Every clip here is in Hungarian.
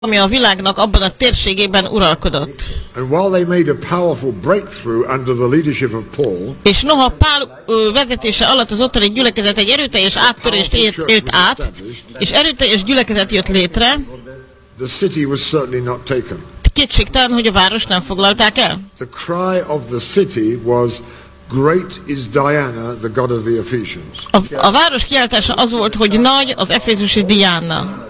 ami a világnak abban a térségében uralkodott. And while they made a powerful breakthrough under the leadership of Paul, És noha Pál vezetése alatt az ottani gyülekezet egy erőteljes áttörést élt át, és erőteljes gyülekezet jött létre, the city was certainly not taken. kétségtelen, hogy a várost nem foglalták el. The cry of the city was, "Great is Diana, the god of the Ephesians." A város kiáltása az volt, hogy nagy az efézusi Diana.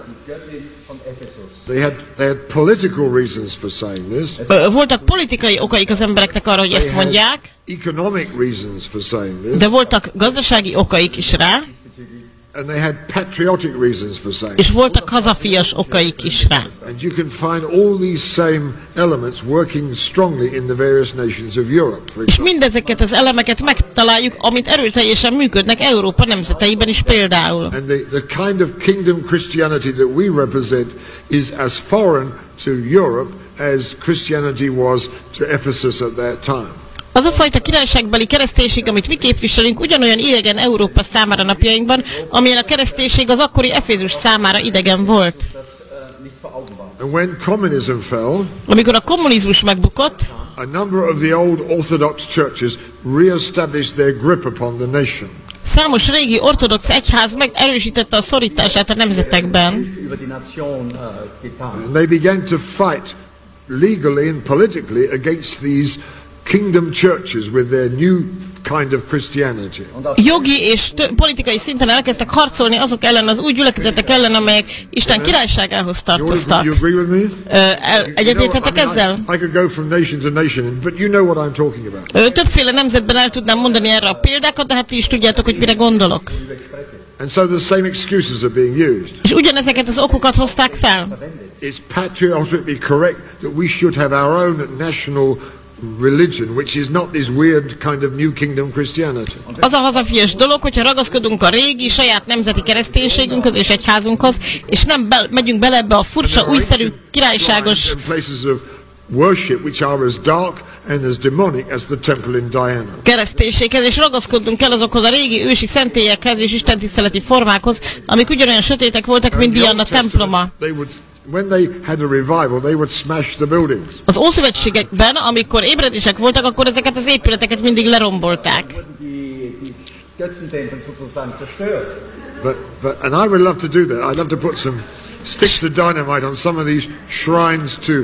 They had political reasons for saying this. Voltak politikai okaik az embereknek arra, hogy ezt mondják, Economic reasons for saying this. de voltak gazdasági okaik is rá, And they had patriotic reasons for saying és it. voltak hazafias okaik is rá. And you can find all these same elements working strongly in the various nations of Europe, for És example. mindezeket az elemeket megtaláljuk, amit erőteljesen működnek Európa nemzeteiben is például. And the kind of kingdom Christianity that we represent is as foreign to Europe as Christianity was to Ephesus at that time. Az a fajta királyságbeli kereszténység, amit mi képviselünk, ugyanolyan idegen Európa számára napjainkban, amilyen a kereszténység az akkori Efézus számára idegen volt. And when communism fell, Amikor a kommunizmus megbukott, a number of the old Orthodox churches re-established their grip upon the nation. számos régi ortodox egyház megerősítette a szorítását a nemzetekben, And they began to fight legally and politically against these kingdom churches with their new kind of Christianity. jogi és politikai szinten elkezdtek harcolni azok ellen, az új gyülekezetek ellen, amelyek Isten királyságához tartoztak. You agree with me? Egyetértetek ezzel? I could go from nation to nation, but you know what I'm talking about. Többféle nemzetben el tudnám mondani erre a példákat, de hát ti is tudjátok, hogy mire gondolok. And so the same excuses are being used. És ugyanezeket az okokat hozták fel. It's patriotically correct that we should have our own national religion, which is not this weird kind of new kingdom Christianity. Az a hazafias dolog, hogyha ragaszkodunk a régi, saját nemzeti kereszténységünkhöz és egyházunkhoz, és nem megyünk bele ebbe a furcsa, újszerű, királyságos places of worship which are as dark and as demonic as the temple in Diana. kereszténységhez, és ragaszkodnunk kell azokhoz a régi ősi szentélyekhez és istentiszteleti formákhoz, amik ugyanolyan sötétek voltak, mint Diana temploma. When they had a revival, they would smash the buildings. Az Ószövetségekben, amikor ébredések voltak, akkor ezeket az épületeket mindig lerombolták. And I would love to do that. I'd love to put some sticks of dynamite on some of these shrines to,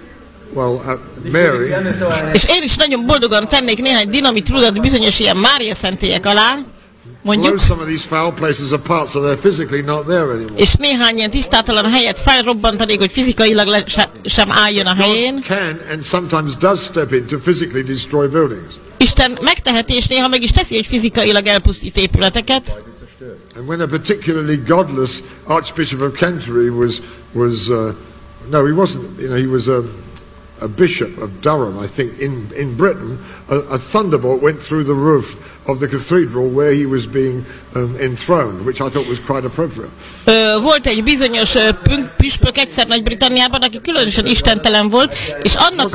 Mary. És én is nagyon boldogan tennék néhány dinamitrudat bizonyos ilyen Mária szentélyek alá, mondjuk, Some of these foul places apart, so they're physically not there anymore. és néhány ilyen tisztátalan helyet felrobbantanék, hogy fizikailag sem álljon a helyén. God can and sometimes does step in to physically destroy buildings. Isten megteheti, és néha meg is teszi, hogy fizikailag elpusztít épületeket. And when a particularly godless Archbishop of Canterbury no, he wasn't, he was a bishop of Durham, I think, in Britain, a thunderbolt went through the roof of the cathedral where he was being enthroned, which I thought was quite appropriate. Volt egy bizonyos püspök egyszer Nagy-Britanniában, aki különösen istentelen volt, és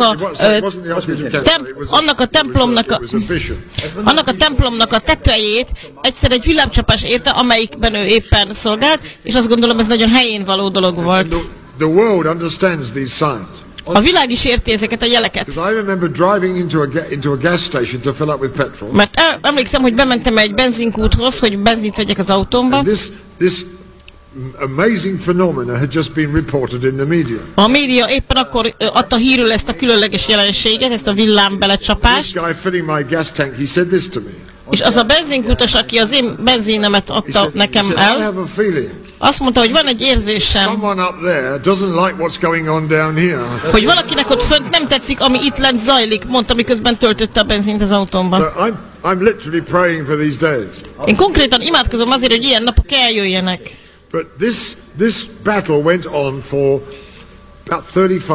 annak a templomnak a tetejét egyszer egy villámcsapás érte, amelyikben ő éppen szolgált, és azt gondolom, ez nagyon helyén való dolog volt. The world understands these signs. A világ is érti ezeket a jeleket. I remember driving into a gas station to fill up with petrol. Mert emlékszem, hogy bementem egy benzinkúthoz, hogy benzint vegyek az autómba. And this amazing phenomena had just been reported in the media. A média éppen akkor adta hírül ezt a különleges jelenséget, ezt a villámbelecsapást. This guy filling my gas tank, he said this to me. És az a benzinkutas, aki az én benzinemet adta nekem el, azt mondta, hogy van egy érzésem, hogy valakinek ott fönt nem tetszik, ami itt lent zajlik, mondta, miközben töltötte a benzint az autómban. Én konkrétan imádkozom azért, hogy ilyen napok eljöjjenek. But this battle went on for about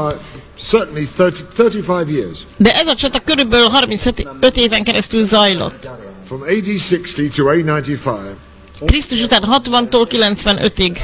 35 years. De ez a csata körülbelül 35 éven keresztül zajlott. From AD 60 to AD 95. Krisztus után 60-tól 95-ig.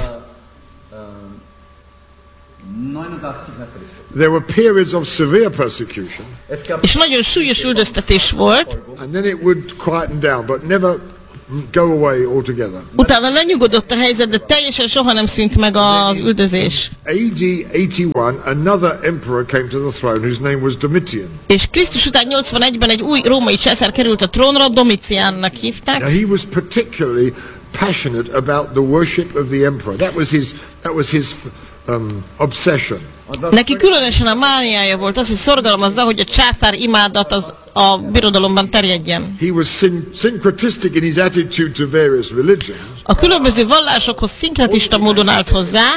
There were periods of severe persecution. És nagyon súlyos üldöztetés volt. And then it would quieten down, but never go away altogether. Utána lenyugodott a helyzet, de teljesen soha nem szűnt meg az üldözés. AD 81, another emperor came to the throne whose name was Domitian. És Krisztus után 81-ben egy új római császár került a trónra, Domitiánnak hívták. Now he was particularly passionate about the worship of the emperor. That was his obsession. Neki különösen a mániája volt az, hogy szorgalmazza, hogy a császár imádat a birodalomban terjedjen. He was syncretistic in his attitude to various religions. A különböző vallásokhoz szinkretista módon állt hozzá.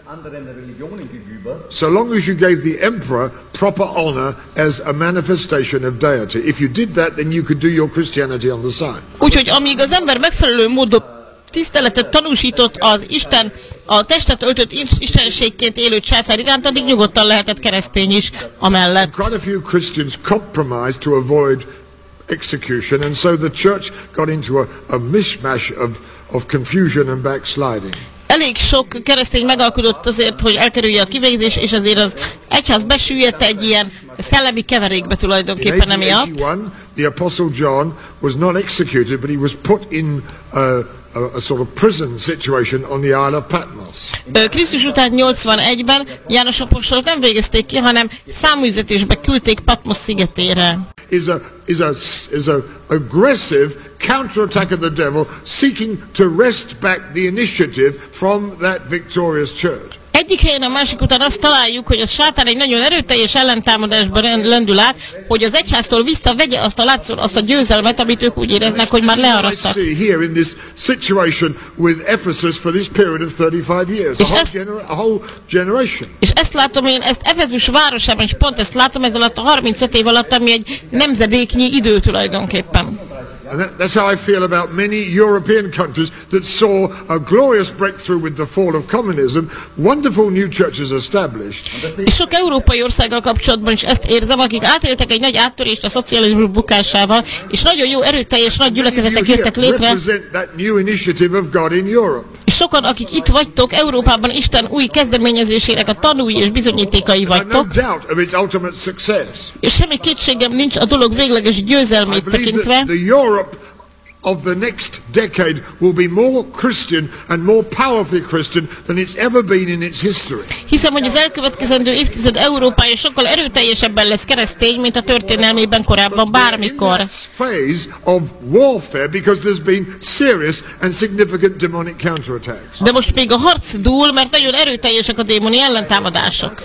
So long as you gave the emperor proper honor as a manifestation of deity. If you did that, then you could do your Christianity on the side. Úgyhogy amíg az ember megfelelő módon tiszteletet tanúsított az Isten, a testet öltött istenségként élő császár iránt, addig nyugodtan lehetett keresztény is amellett. Quite a few Christians compromised to avoid execution, and so the church got into a mishmash of confusion and backsliding. Elég sok keresztény megalkodott azért, hogy elkerülje a kivégzés, és azért az egyház besüllyedt egy ilyen szellemi keverékbe tulajdonképpen emiatt. The Apostle John was not executed, but he was put in a sort of prison situation on the Isle of Patmos. Krisztus után 81-ben János apostolt nem végezték ki, hanem száműzetésbe küldték Patmos szigetére. Is a aggressive counterattack of the devil seeking to wrest back the initiative from that victorious church. Egyik helyen a másik után azt találjuk, hogy a sátán egy nagyon erőteljes ellentámadásban lendül át, hogy az egyháztól visszavegye azt a győzelmet, amit ők úgy éreznek, hogy már learadtak. És ezt látom én, ezt Efezus városában, és pont ezt látom ez alatt a 35 év alatt, ami egy nemzedéknyi idő tulajdonképpen. And that's how I feel about many European countries that saw a glorious breakthrough with the fall of communism, wonderful new churches established. És sok európai országgal kapcsolatban is ezt érzem, akik átéltek egy nagy áttörést a szocializmus bukásával, és nagyon jó erőteljes nagy gyülekezetek jöttek létre. És sokan, akik itt vagytok, Európában Isten új kezdeményezésének a tanúi és bizonyítékai vagytok. És semmi kétségem nincs a dolog végleges győzelmét tekintve. Of the next decade will be more Christian and more powerfully Christian than it's ever been in its history. Hiszem, hogy az elkövetkezendő évtized Európája sokkal erőteljesebben lesz keresztény, mint a történelmében korábban bármikor. Phase of warfare because there's been serious and significant demonic counterattacks. De most még a harc dúl, mert nagyon erőteljesek a démoni ellentámadások.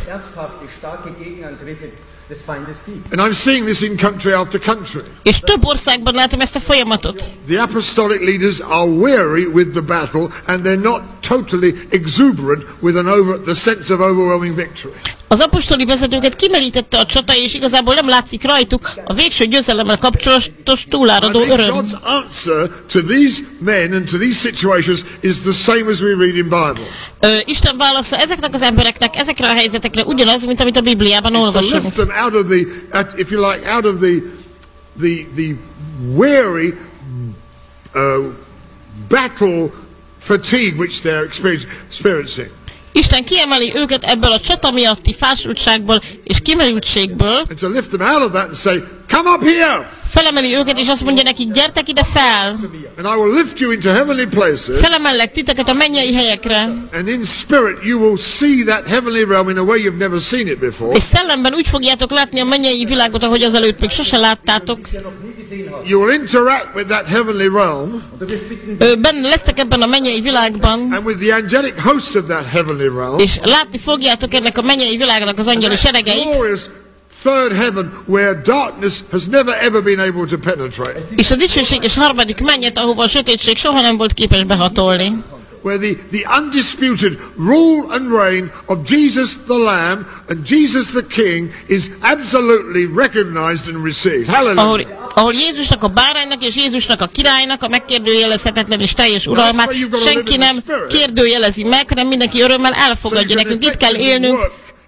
And I'm seeing this in country after country. És több országban látom ezt a folyamatot. The apostolic leaders are weary with the battle and they're not totally exuberant with the sense of overwhelming victory. Az apostoli vezetőket kimerítette a csata, és igazából nem látszik rajtuk a végső győzelemmel kapcsolatos túláradó öröm. God's answer to these men and to these situations is the same as we read in Bible. Isten válasza ezeknek az embereknek, ezekre a helyzetekre ugyanaz, mint amit a Bibliában olvasunk. To lift them out of the, if you like, out of the weary battle fatigue which they're experiencing. Isten kiemeli őket ebből a csata miatti fásultságból és kimerültségből. And to lift them out of that and say, come up here. Felemeli őket, és azt mondja nekik, gyertek ide fel. And I will lift you into heavenly places. Felemellek titeket a mennyei helyekre. And in spirit you will see that heavenly realm in a way you've never seen it before. És szellemben úgy fogjátok látni a mennyei világot, ahogy azelőtt még sose láttátok. You will interact with that heavenly realm. Benne lesztek ebben a mennyei világban. And with the angelic hosts of that heavenly realm. És látni fogjátok ennek a mennyei világnak az angyali seregeit. Third heaven where darkness has never ever been able to penetrate. És a dicsőséges harmadik mennyet, ahova a sötétség soha nem volt képes behatolni. Where the undisputed rule and reign of Jesus the Lamb and Jesus the King is absolutely recognized and received. Hallelujah. Ahol Jézusnak a báránynak és Jézusnak a királynak a megkérdőjelezhetetlen és teljes uralmát senki nem kérdőjelezi meg, hanem mindenki örömmel elfogadja. Nekünk itt kell élnünk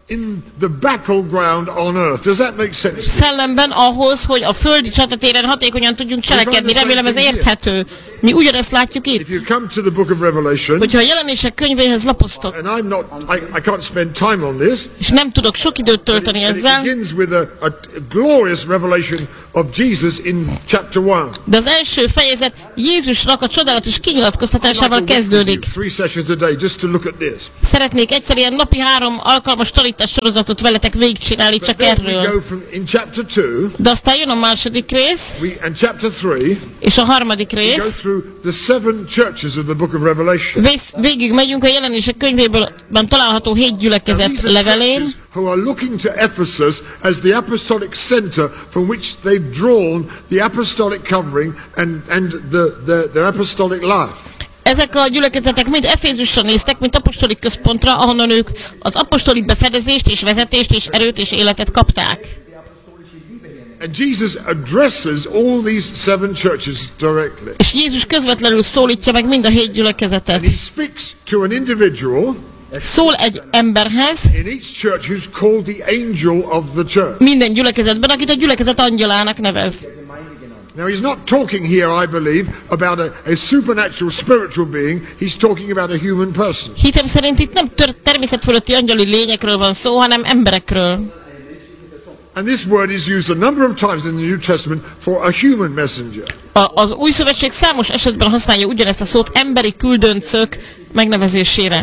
in the battleground on earth. Does that make sense? Szellemben ahhoz, hogy a földi csatatéren hatékonyan tudjunk cselekedni. Remélem ez érthető. Mi ugyanezt látjuk itt. If you come to the book of Revelation, Hogyha a Jelenések könyvéhez lapoztok, and I can't spend time on this, és nem tudok sok időt tölteni and it ezzel, begins with a glorious revelation of Jesus in chapter 1. de az első fejezet Jézusnak a csodálatos kinyilatkoztatásával kezdődik. 3 sessions a day just to look at this. Szeretnék egyszerűen napi 3 alkalmas tanítás sorozatot veletek végigcsinálni But csak then we erről. go from in chapter 2, De aztán jön a második rész, and chapter 3, és a harmadik we go rész. through the 7 churches of the book of Revelation. Végig megyünk a Jelenések könyvéből található 7 gyülekezet These are levelén, churches who are looking to Ephesus as the apostolic center from which they've drawn the apostolic covering and their apostolic life. Ezek a gyülekezetek mind Efézusra néztek, mint apostoli központra, ahonnan ők az apostoli befedezést és vezetést és erőt és életet kapták. And Jesus addresses all these 7 churches directly. És Jézus közvetlenül szólítja meg mind a 7 gyülekezetet. And he speaks to an individual Szól egy emberhez, in each church who's called the angel of the church. minden gyülekezetben, akit a gyülekezet angyalának nevez. Now he's not talking here, I believe, about a supernatural spiritual being. He's talking about a human person. Hitem szerint itt nem természet fölötti angyali lényekről van szó, hanem emberekről. And this word is used a number of times in the New Testament for a human messenger. Az Új Szövetség számos esetben használja ugyanezt a szót emberi küldöncök megnevezésére.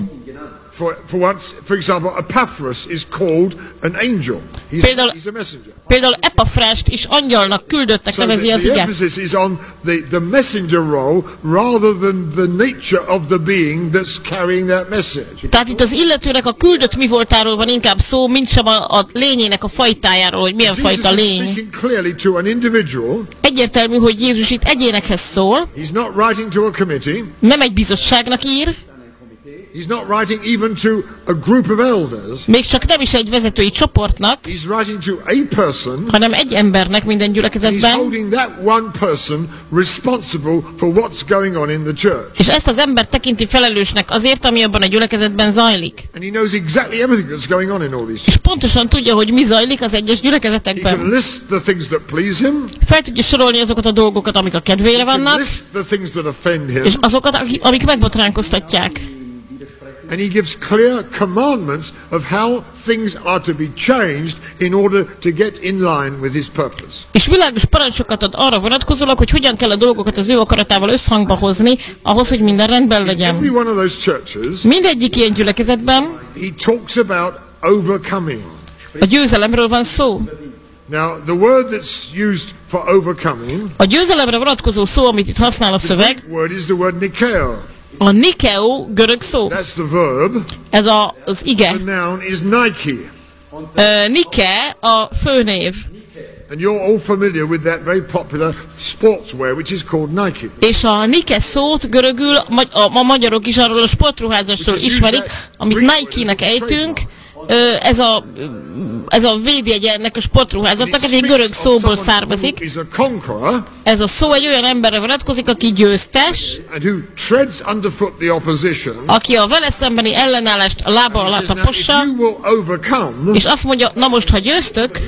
For example, Epaphras is called an angel. He's a messenger. Például Epafrást is angyalnak küldöttnek So nevezi az the ige. emphasis is on the messenger role rather than the nature of the being that's carrying that message. Tehát itt az illetőnek a küldött mi voltáról van inkább szó, mint sem a lényének a fajtájáról, hogy milyen fajta Jesus is lény. speaking clearly to an individual. Egyértelmű, hogy Jézus itt egyénekhez szól, He's not writing to a committee. nem egy bizottságnak ír, He's not writing even to a group of elders. még csak nem is egy vezetői csoportnak, He's writing to a person. hanem egy embernek minden He's gyülekezetben, holding that one person responsible for what's going on in the church. és ezt az ember tekinti felelősnek azért, ami abban a gyülekezetben zajlik. And he knows exactly everything that's going on in all these. És pontosan tudja, hogy mi zajlik az egyes He can gyülekezetekben. list the things that please him. Fel tudja sorolni azokat a dolgokat, amik a kedvére He can vannak, list the things that offend him. és azokat, amik megbotránkoztatják. And he gives clear commandments of how things are to be changed in order to get in line with his purpose. És világos parancsokat ad arra vonatkozólag, hogy hogyan kell a dolgokat az ő akaratával összhangba hozni, ahhoz, hogy minden rendben Every legyen. one of those churches, Mindegyik ilyen gyülekezetben he talks about overcoming. a győzelemről van szó. Now, the word that's used for overcoming, A győzelemre vonatkozó szó, amit itt használ a szöveg, the word is the word nikeo. a nikeo görög szó. That's the verb. Ez az ige. The noun is Nike. Nike a főnév. And you're all familiar with that very popular sportswear, which is called Nike. És a Nike szót görögül a magyarok is arról a sportruházásról ismerik, amit Nike-nek ejtünk. Ez a védjegye ennek a sportruházatnak, ez egy görög szóból származik. Ez a szó egy olyan emberre vonatkozik, aki győztes, aki a vele szembeni ellenállást a lába alá tapossa, és azt mondja, na most, ha győztök,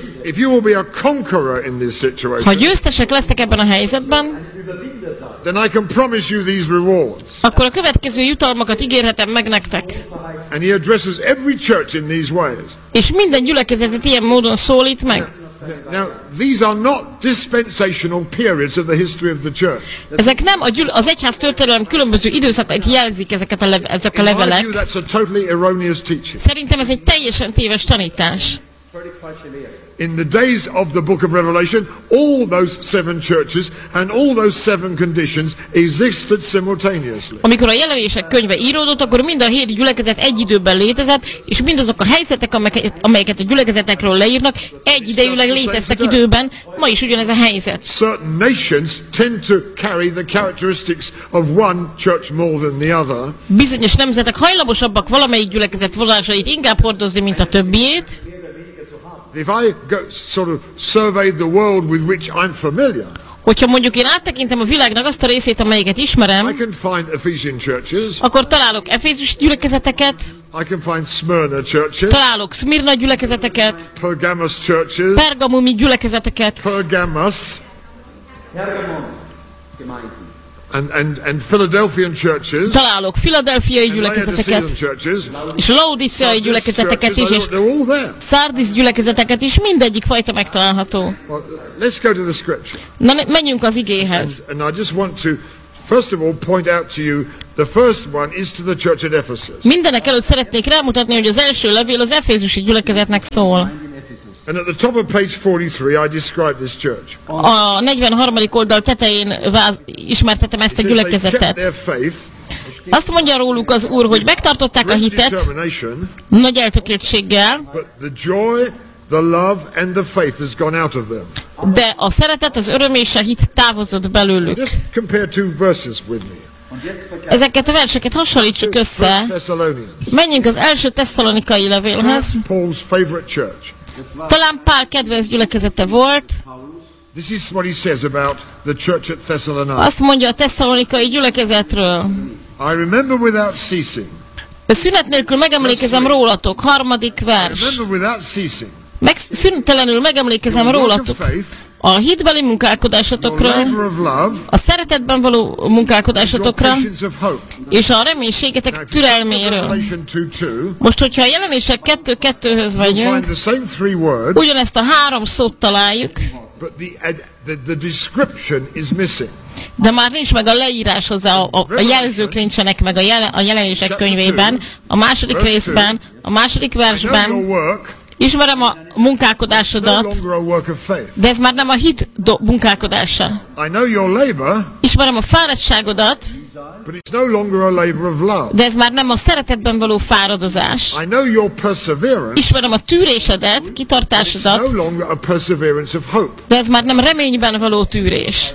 ha győztesek lesztek ebben a helyzetben, then I can promise you these rewards. Akkor a következő jutalmakat ígérhetem meg nektek. And he addresses every church in these ways. És minden gyülekezetet ilyen módon szólít meg. Now, these are not dispensational periods of the history of the church. Ezek nem az egyház történelem különböző időszakait jelzik ezek a levelek. In my view, that's a totally erroneous teaching. Szerintem ez egy teljesen téves tanítás. In the days of the book of Revelation, all those 7 churches and all those 7 conditions existed simultaneously. Amikor a Jelenések könyve íródott, akkor mind a 7 gyülekezet egy időben létezett, és mindazok a helyzetek, amelyeket a gyülekezetekről leírnak, egyidejűleg léteztek időben. Ma is ugyanez a helyzet. Certain nations tend to carry the characteristics of one church more than the other. Bizonyos nemzetek hajlamosabbak valamelyik gyülekezet vonásait inkább hordozni, mint a többiét. If I sort of survey the world with which I'm familiar, Hogyha mondjuk én áttekintem a világnak azt a részét, amelyiket I ismerem, can find Ephesian churches. akkor találok Efézus gyülekezeteket, I can find Smyrna churches. találok Szmirna gyülekezeteket, Pergamos churches. Pergamumi gyülekezeteket, Pergamos. And Philadelphian churches. találok Philadelphiai And Laodicean gyülekezeteket, churches. és Laodiceai gyülekezeteket is, és They're all there. Sardis gyülekezeteket is, mindegyik fajta megtalálható. Well, let's go to the scripture. Na, menjünk az igéhez. And I just want to, first of all, point out to you, the first one is to the church at Ephesus. Mindenek előtt szeretnék rámutatni, hogy az első levél az efézusi gyülekezetnek szól. And at the top of page 43, I describe this church. A 43. oldal tetején ismertetem ezt a It says they kept gyülekezetet. their faith, Azt mondja róluk az Úr, hogy megtartották a great hitet determination, nagy eltökéltséggel, but the joy, the love, and the faith has gone out of them. de a szeretet, az öröm és a hit távozott belőlük. Just compare two verses with me. Ezeket a verseket hasonlítsuk össze. 1 Thessalonians. Menjünk az első tesszalonikai levélhez. Paul's favorite church. Talán Pál kedvenc gyülekezete volt. This is what he says about the church at Thessalonica. Azt mondja a tesszalonikai gyülekezetről. I remember without ceasing. Szünet nélkül megemlékezem rólatok. Harmadik I vers. remember without ceasing. Szüntelenül megemlékezem The work of rólatok. faith, A hitbeli the munkálkodásotokra, labor of love, a szeretetben való your munkálkodásotokra, patience of hope. és a Now, reménységetek if you come to türelméről. Revelation 2:2, Most, hogyha a jelenések 2:2-höz you'll megyünk, find the same three words, ugyanezt a 3 szót találjuk, but the description is missing. de már nincs meg a leírás hozzá, a jelzők nincsenek meg a jelenések könyvében. A második részben, a második I know your versben work, ismerem a no munkálkodásodat, longer a work of faith. de ez már nem a hit munkálkodása. I know your labor, Ismerem a fáradtságodat, but it's no longer a labor of love. de ez már nem a szeretetben való fáradozás. I know your perseverance, Ismerem a tűrésedet, it's no kitartásodat, longer a perseverance of hope. de ez már nem reményben való tűrés.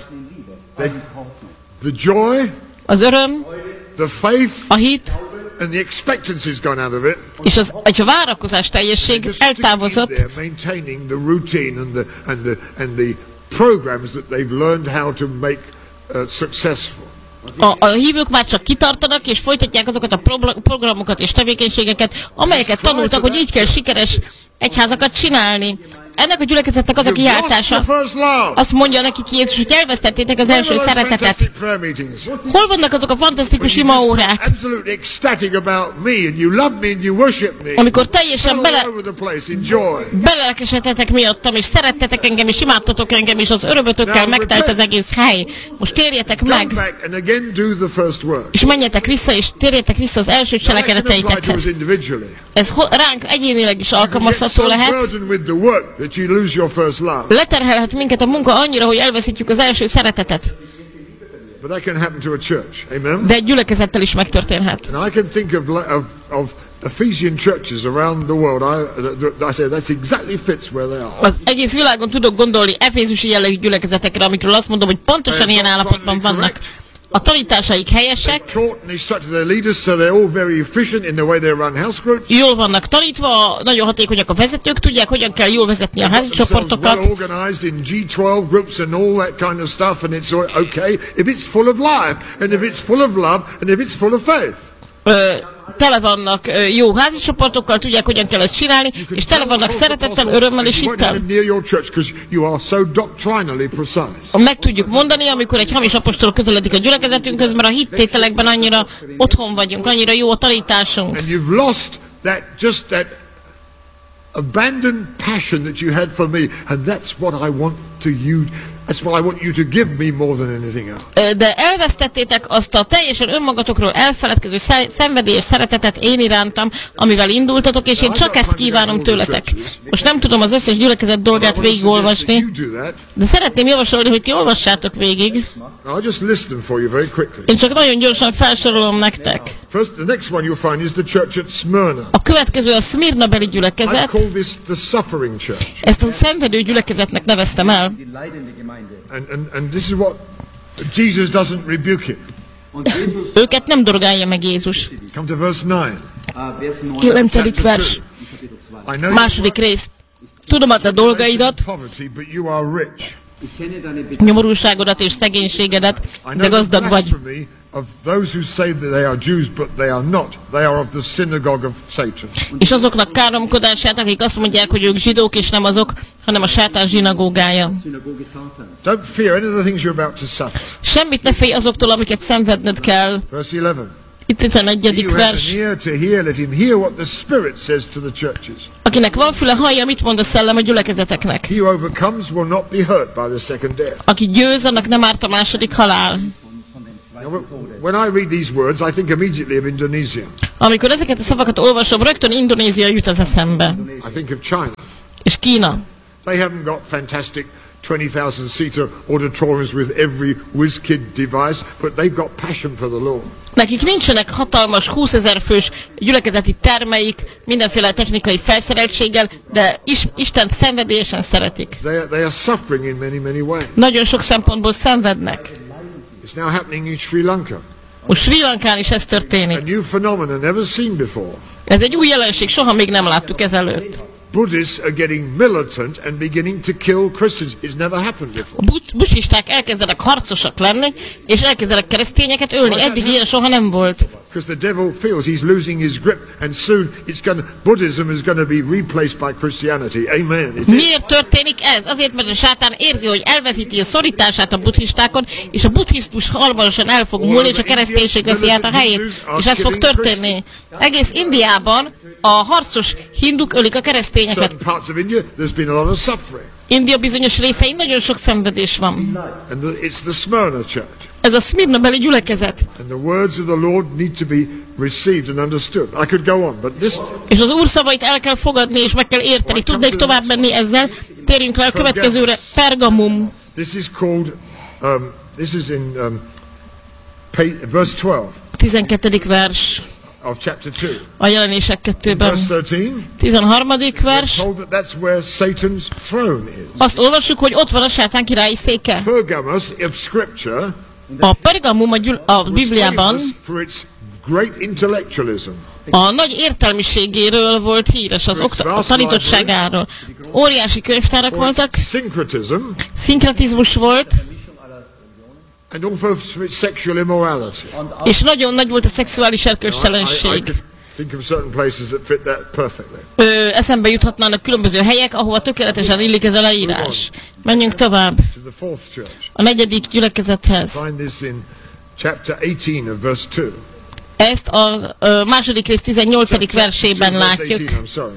The joy, Az öröm, the faith, a hit and the expectancy's gone out of it. és a várakozás teljesség Just sticking in eltávozott, there, maintaining the routine and the programs that they've learned how to make successful. a hívők már csak kitartanak és folytatják azokat a programokat és tevékenységeket, amelyeket tanultak, hogy így kell sikeres egyházakat csinálni. Ennek a gyülekezetnek az a You've lost kiáltása. your first love. Azt mondja nekik Jézus, hogy elvesztettétek az első Where are those szeretetet. fantastic prayer meetings? Hol vannak azok a fantasztikus imaórák, Absolutely ecstatic about me, and you love me, and you worship me. amikor teljesen All over the place in joy. belelkesedtetek miattam, és szerettetek engem, és imádtatok engem, és az örömötökkel megtelt az egész hely. Most térjetek Come meg, back and again do the first work. és menjetek vissza, és térjetek vissza az első That can apply to us cselekedeteitekhez. individually. Ez ránk egyénileg is You get alkalmazható so lehet. burdened with the work that you lose your first love. Leterhelhet minket a munka annyira, hogy elveszítjük az első szeretetet. But that can happen to a church. Amen? De egy gyülekezettel is megtörténhet. And I can think of Ephesian churches around the world. I say that's exactly fits where they are. Az egész világon tudok gondolni efézusi jellegű gyülekezetekre, amikről azt mondom, hogy pontosan ilyen állapotban vannak. A tanításaik helyesek, Taught and instructed their leaders, so they're all very efficient in the way they run house groups. jól vannak tanítva, nagyon hatékonyak a vezetők, tudják, hogyan kell jól vezetni a házi Well csoportokat. organized in G12 groups and all that kind of stuff, and it's all okay if it's full of life, and if it's full of love, and if it's full of faith. Tele vannak jó házi csoportokkal, tudják, hogyan kell ezt csinálni, és tele vannak szeretettel, örömmel és hittel. Near your church because you are so doctrinally precise. Meg tudjuk mondani, amikor egy hamis apostol közeledik a gyülekezetünkhöz, mert a hittételekben annyira otthon vagyunk, annyira jó a tanításunk. And you've lost that abandoned passion that you had for me, and that's what I want you to give me more than anything else. De elvesztettétek azt a teljesen önmagatokról elfeledkező szenvedélyes szeretetet én irántam, amivel indultatok, és én csak ezt kívánom tőletek. Most nem tudom az összes gyülekezet dolgát végigolvasni, de szeretném javasolni, hogy ti olvassátok végig. I'll just list them for you very quickly. Én csak nagyon gyorsan felsorolom nektek. First, the next one you'll find is the church at Smyrna. A következő a Szmirna-beli I gyülekezet. call this the suffering church. Ezt a szenvedő gyülekezetnek neveztem el. And this is what Jesus doesn't rebuke it. Őket nem dorgálja meg Jézus. Come to verse 9. 9. vers, I know második rész. Tudom a te dolgaidat, poverty, but you are rich. nyomorúságodat és szegénységedet, de gazdag vagy. Of those who say that they are Jews, but they are not. They are of the synagogue of Satan. És azoknak káromkodását, akik azt mondják, hogy ők zsidók, és nem azok, hanem a sátán zsinagógája. Don't fear any of the things you're about to suffer. Semmit ne félj azoktól, amiket szenvedned kell. Verse 11. Itt 11. vers. Akinek van füle, hallja, mit mond a szellem a gyülekezeteknek. Aki győz, annak nem árt a második halál. When I read these words, I think immediately of Indonesia. Amikor ezeket a szavakat olvasom, rögtön Indonézia jut az eszembe. I think of China. És Kína. They haven't got fantastic 20,000 seater auditoriums with every whiz-kid device, but they've got passion for the Lord. Nekik nincsenek hatalmas 20 000 fős gyülekezeti termeik, mindenféle technikai felszereltséggel, de Istent szenvedélyesen szeretik. They are suffering in many ways. Nagyon sok szempontból szenvednek. It's now happening in Sri Lanka. Most Sri Lankán is ez történik. A new phenomenon never seen before. Ez egy új jelenség, soha még nem láttuk ezelőtt. Buddhists are getting militant and beginning to kill Christians. It's never happened before. A buddhisták elkezdenek harcosak lenni, és elkezdenek keresztényeket ölni. Eddig ilyen soha nem volt. Because the devil feels he's losing his grip, and soon Buddhism is going to be replaced by Christianity. Amen. Miért történik ez? Azért, mert a sátán érzi, hogy elveszíti a szorítását a buddhistákon, és a buddhizmus hamarosan el fog múlni, és a kereszténység veszi át a helyét. És ez fog történni. Egész Indiában a harcos hinduk ölik a keresztényeket. India bizonyos részein nagyon sok szenvedés van. Ez a Szmirna-beli gyülekezet. És az Úr szavait el kell fogadni, és meg kell érteni. Tudnék tovább menni ezzel. Térjünk le a következőre. Pergamum. This is in verse 12. 12. vers. Of chapter 2. A Jelenések 2-ben. 13. vers. Azt olvassuk, hogy ott van a sátán királyi széke. Pergamos of scripture. A Pergamum a Bibliában a nagy értelmiségéről volt híres, a tanítottságáról. Óriási könyvtárak voltak, szinkretizmus volt, és nagyon nagy volt a szexuális erkölcstelenség. Eszembe juthatnának különböző helyek, ahova tökéletesen illik ez a leírás. Menjünk tovább. A 4. gyülekezethez. Ezt a második rész 18. versében látjuk.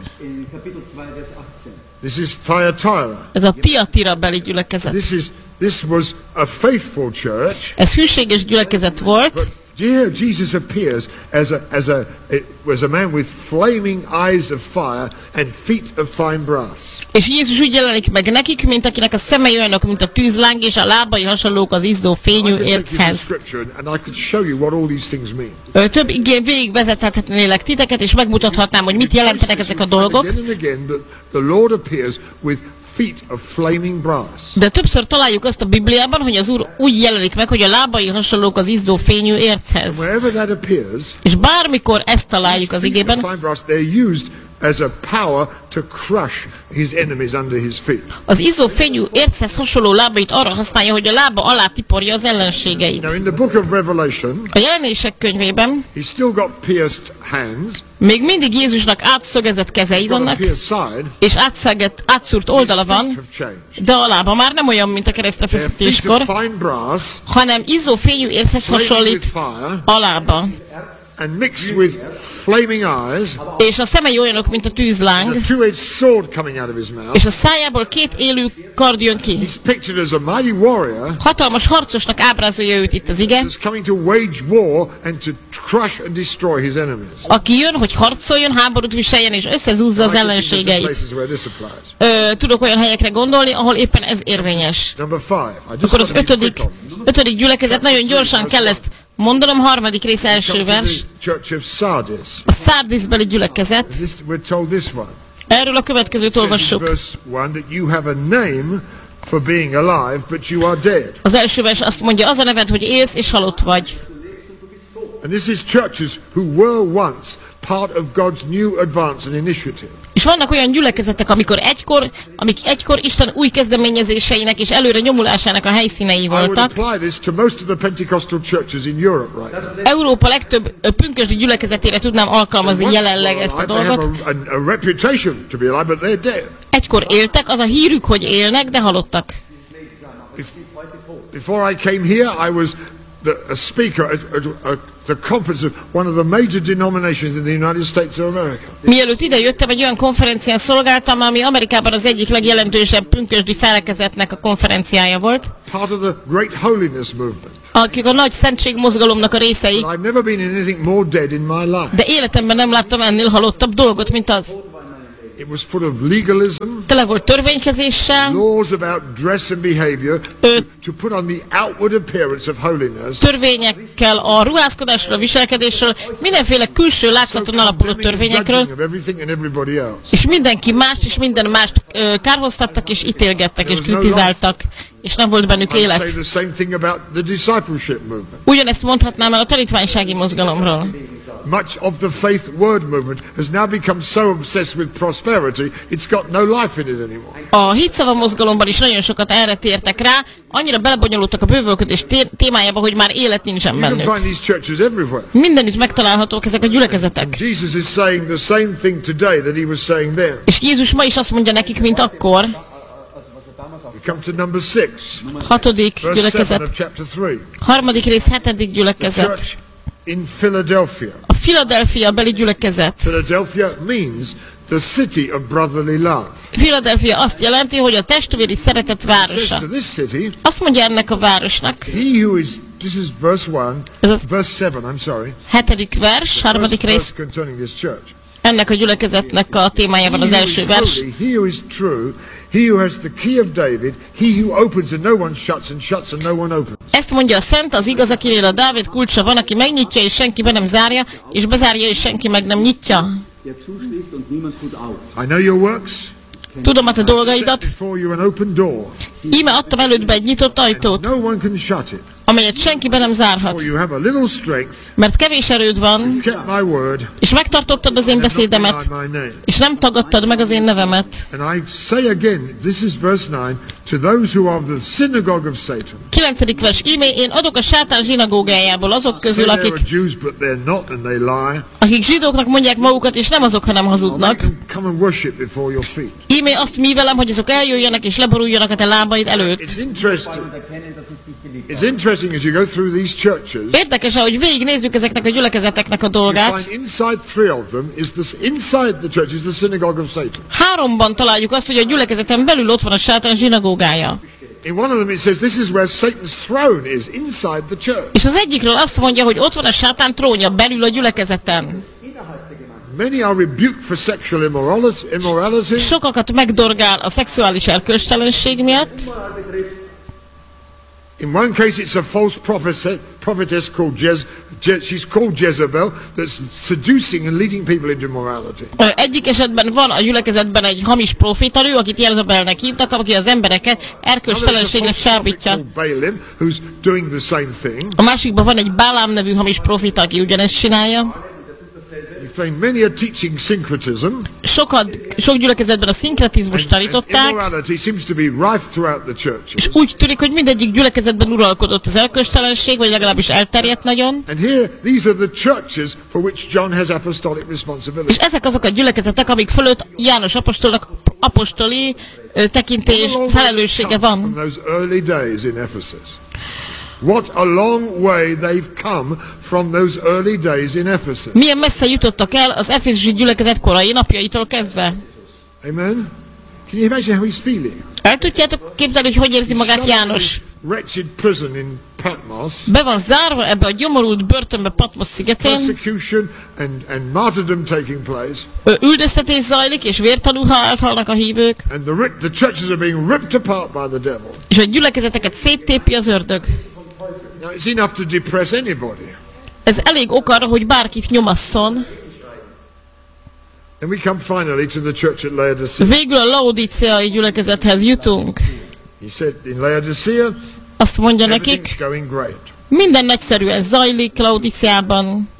Ez a Tiatira beli gyülekezet. This was a faithful church. Ez hűséges gyülekezet volt. Here Jesus appears as a man with flaming eyes of fire and feet of fine brass. És Jézus úgy jelenik meg nekik, mint akinek a szemei olyanok, mint a tűzláng, és a lábai hasonlók az izzó fényű érchez. Több igén végigvezethetnélek titeket, és megmutathatnám, hogy mit jelentenek ezek a dolgok. De többször találjuk azt a Bibliában, hogy az Úr úgy jelenik meg, hogy a lábai hasonlók az izzó fényű érchez. És bármikor ezt találjuk az igében, az izzó fényű érchez hasonló lábait arra használja, hogy a lába alá tiporja az ellenségeit. A Jelenések könyvében még mindig Jézusnak átszögezett kezei vannak, és átszúrt oldala van, de a lába már nem olyan, mint a keresztrefeszítéskor, hanem izzó fényű érchez hasonlít a lába. And mixed with flaming eyes, és a szemei olyanok, mint a tűzláng, és a szájából 2 élő kard jön ki. Hatalmas harcosnak ábrázolja őt itt az ige, aki jön, hogy harcoljon, háborút viseljen, és összezúzza az ellenségeit. Tudok olyan helyekre gondolni, ahol éppen ez érvényes. Akkor az 5. gyülekezet, nagyon gyorsan kell ezt mondanom, 3. rész első vers. A Szárdisbeli gyülekezet. Erről a következőt olvassuk. Az első vers azt mondja, az a neved, hogy élsz és halott vagy. És vannak olyan gyülekezetek, amik egykor Isten új kezdeményezéseinek és előre nyomulásának a helyszínei voltak. Európa legtöbb pünkösdi gyülekezetére tudnám alkalmazni jelenleg ezt a dolgot. Egykor éltek, az a hírük, hogy élnek, de halottak. Before I came here, I was a speaker at the conference of one of the major denominations in the United States of America. Mielőtt ide jöttem, egy olyan konferencián szolgáltam, ami Amerikában az egyik legjelentősebb pünkösdi felekezetnek a konferenciája volt. Part of the great holiness movement. Akik a nagy szentségmozgalomnak a részei. I've never been in anything more dead in my life. De életemben nem láttam ennél halottabb dolgot, mint az. It was full of legalism. Tele volt törvénykezéssel. Laws about dress and behavior to put on the outward appearance of holiness. Törvényekkel, a ruházkodásról, a viselkedésről, mindenféle külső látszaton alapuló törvényekről. És mindenki mást és minden mást kárhoztattak és ítélgettek és kritizáltak. És nem volt bennük élet. Ugyanezt mondhatnám el a tanítványsági mozgalomról. Much of the faith word movement has now become so obsessed with prosperity, it's got no life in it anymore. A hitszava mozgalomban is nagyon sokat erre tértek rá, annyira belebonyolultak a bővölködés témájába, hogy már élet nincsen bennük. Mindenütt megtalálhatók ezek a gyülekezetek. Jesus is saying the same thing today that he was saying then. És Jézus ma is azt mondja nekik, mint akkor. We come to number 6. 6. gyülekezet. 3. rész 7. gyülekezet. In Philadelphia. A Philadelphia beli gyülekezet. Philadelphia means the city of brotherly love. Philadelphia azt jelenti, hogy a testvéri szeretet városa. Azt mondja ennek a városnak. He who is, this is verse 1, verse 7, I'm sorry. 7. vers, 3. rész. Ennek a gyülekezetnek a témája van az első vers. He who is true, he who has the key of David, he who opens and no one shuts and shuts and no one opens. Ezt mondja a szent, az igaz, akinél a Dávid kulcsa van, aki megnyitja és senki be nem zárja, és bezárja és senki meg nem nyitja. I know your works. Tudom a te dolgaidat. Íme adtam elődbe egy nyitott ajtót, amelyet senki be nem zárhat. Mert kevés erőd van, és megtartottad az én beszédemet, és nem tagadtad meg az én nevemet. 9. vers, íme én adok a sátán zsinagógájából azok közül, akik zsidóknak mondják magukat, és nem azok, hanem hazudnak. Íme azt művelem, hogy azok eljöjjenek és leboruljanak a te lábaid előtt. Érdekes, ahogy végignézzük ezeknek a gyülekezeteknek a dolgát. 3-ban találjuk azt, hogy a gyülekezeten belül ott van a sátán zsinagógája. És az egyikről azt mondja, hogy ott van a sátán trónja belül a gyülekezeten. Sokakat megdorgál a szexuális erkölcstelenség miatt. In one case, it's a false prophetess called she's called Jezebel, that's seducing and leading people into morality. Egyik esetben van a gyülekezetben egy hamis profétanő, akit Jezebelnek hívtak, aki az embereket erkölcstelenségre csábítja. A másikban van egy Bálám nevű hamis profita, aki ugyanezt csinálja. Sok gyülekezetben a szinkretizmust tanították, és úgy tűnik, hogy mindegyik gyülekezetben uralkodott az erkölcstelenség, vagy legalábbis elterjedt nagyon. És ezek azok a gyülekezetek, amik fölött János apostolnak apostoli tekintély és felelőssége van. What a long way they've come from those early days in Ephesus. Milyen messze jutottak el az efézusi gyülekezet korai napjaitól kezdve. Amen. Can you imagine how he's feeling? El tudjátok képzelni, hogy érzi magát János? Wretched prison in Patmos. Be van zárva ebbe a gyomorult börtönbe Patmos szigetén. Persecution and martyrdom taking place. Üldöztetés zajlik, és vértanúhalált halnak a hívők. And the churches are being ripped apart by the devil. És a gyülekezeteket széttépi az ördög. Now, it's enough to depress anybody. Ez elég ok arra, hogy bárkit nyomasszon. And we come finally to the church at Laodicea. Végül a laodiceai gyülekezethez jutunk. He said in Laodicea, azt mondja nekik, Minden nagyszerűen zajlik Laodíceában.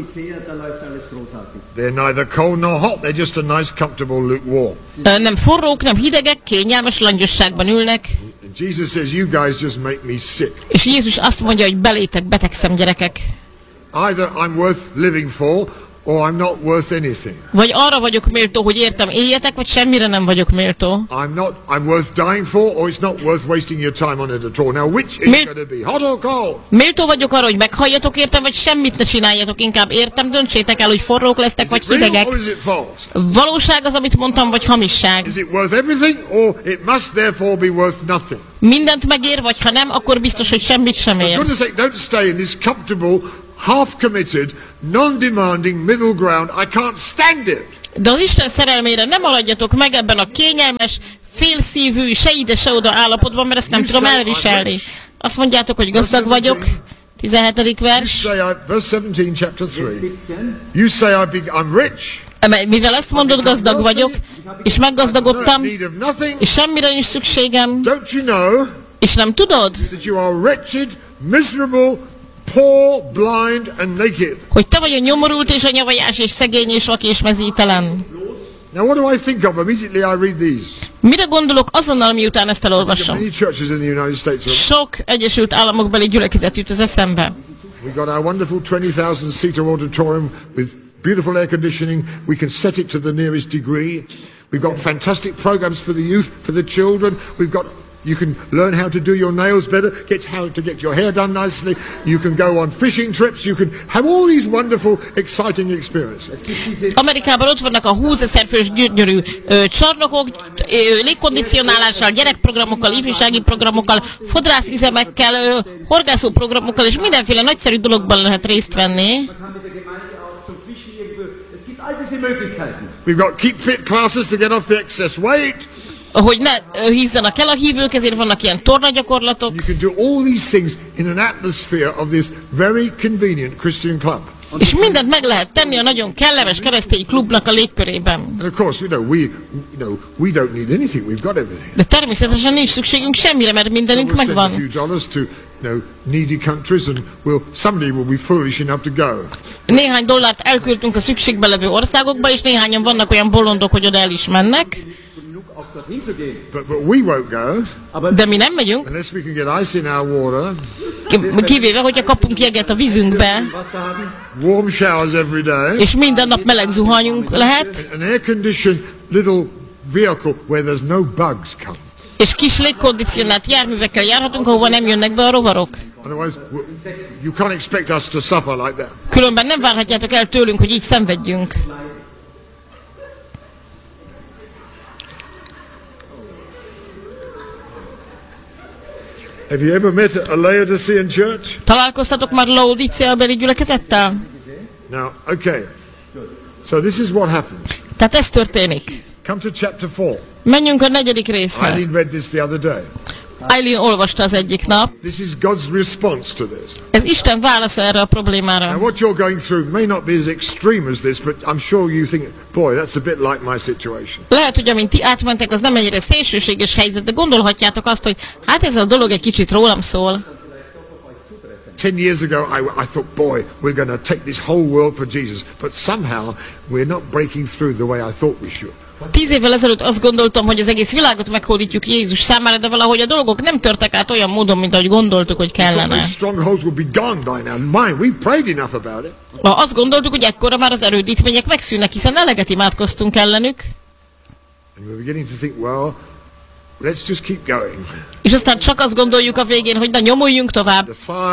They're neither cold nor hot. They're just a nice, comfortable lukewarm. Nem forrók, nem hidegek, kényelmes langyosságban ülnek. And Jesus says, you guys just make me sick. És Jézus azt mondja, hogy belétek betegszem, gyerekek. Either I'm worth living for, or I'm not worth anything. Vagy arra vagyok méltó, hogy értem éljetek, vagy semmire nem vagyok méltó. I'm worth dying for, or it's not worth wasting your time on it at all. Now, which is going to be, hot or cold? Méltó vagyok arra, hogy meghalljatok értem, vagy semmit ne csináljatok, inkább értem, döntsétek el, hogy forrók lesztek, vagy hidegek. Valóság az, amit mondtam, vagy hamisság. Is it worth everything, or it must therefore be worth nothing? Mindent megér, vagy ha nem, akkor biztos, hogy semmit sem ér. For goodness sake, don't stay in this comfortable, half-committed, non-demanding middle ground. I can't stand it. De az Isten szerelmére nem maradjatok meg ebben a kényelmes, félszívű, se ide, se oda állapotban, mert ezt nem tudom elviselni. Azt mondjátok, hogy gazdag vagyok. 17. vers. Verse 17, chapter 3. You say I'm rich. Mivel ezt mondod, gazdag vagyok, és meggazdagodtam, és semmire nincs szükségem, Don't you know és nem tudod, that you are wretched, miserable, poor, blind and naked? hogy te vagy a nyomorult és a nyavajás és szegény és vak és mezítelen. Now what do I think of? Immediately I read these. Mire gondolok azonnal, miután ezt elolvasom? Many churches in the United States. Sok Egyesült Államokbeli gyülekezet jut az eszembe. We got our wonderful 20,000 seater auditorium with beautiful air conditioning. We can set it to the nearest degree. We've got fantastic programs for the youth, for the children. You can learn how to do your nails better, how to get your hair done nicely. You can go on fishing trips. You can have all these wonderful, exciting experiences. Amerikában ott vannak a 20 000 fős gyönyörű csarnokok, légkondicionálással, gyerekprogramokkal, ifjúsági programokkal, fodrászüzemekkel, horgászó programokkal, és mindenféle nagyszerű dologban lehet részt venni. We've got keep fit classes to get off the excess weight. Hogy ne hízzanak el a hívők, ezért vannak ilyen tornagyakorlatok. You can do all these things in an atmosphere of this very convenient Christian club. És mindent meg lehet tenni a nagyon kellemes keresztény klubnak a légkörében. And of course, we don't need anything. We've got everything. De természetesen nincs szükségünk semmire, mert mindenünk megvan. We'll send a few dollars to needy countries, and someday we'll be foolish enough to go. Néhány dollárt elküldtünk a szükségbe levő országokba, és néhányan vannak olyan bolondok, hogy oda el is mennek. But we won't go. De mi nem megyünk. Unless we can get ice in our water. Kivéve, hogyha kapunk jeget a vízünkbe. Warm showers every day. És minden nap meleg zuhanyunk lehet. An air-conditioned little vehicle where there's no bugs come. És kis légkondicionált járművekkel járhatunk, ahova nem jönnek be a rovarok. Otherwise, you can't expect us to suffer like that. Különben nem várhatjátok el tőlünk, hogy így szenvedjünk. Have you ever met a Laodicean church? Találkoztatok már Laodicea-beli gyülekezettel? Now, okay. So this is what happens. Tehát ez történik. Come to chapter 4. Menjünk a 4. részhez. Eileen read this the other day. Eileen olvasta az egyik nap. This is God's response to this. Ez Isten válasza erre a problémára. Now what you're going through may not be as extreme as this, but I'm sure you think, boy, that's a bit like my situation. Lehet, hogy amint ti átmentek, az nem ennyire szélsőséges helyzet, de gondolhatjátok azt, hogy hát ez a dolog egy kicsit rólam szól. 10 years ago, I thought, boy, we're going to take this whole world for Jesus, but somehow we're not breaking through the way I thought we should. 10 évvel ezelőtt azt gondoltam, hogy az egész világot meghódítjuk Jézus számára, de valahogy a dolgok nem törtek át olyan módon, mint ahogy gondoltuk, hogy kellene. Azt gondoltuk, hogy ekkora már az erődítmények megszűnnek, hiszen eleget imádkoztunk ellenük. És aztán csak azt gondoljuk a végén, hogy na nyomuljunk tovább.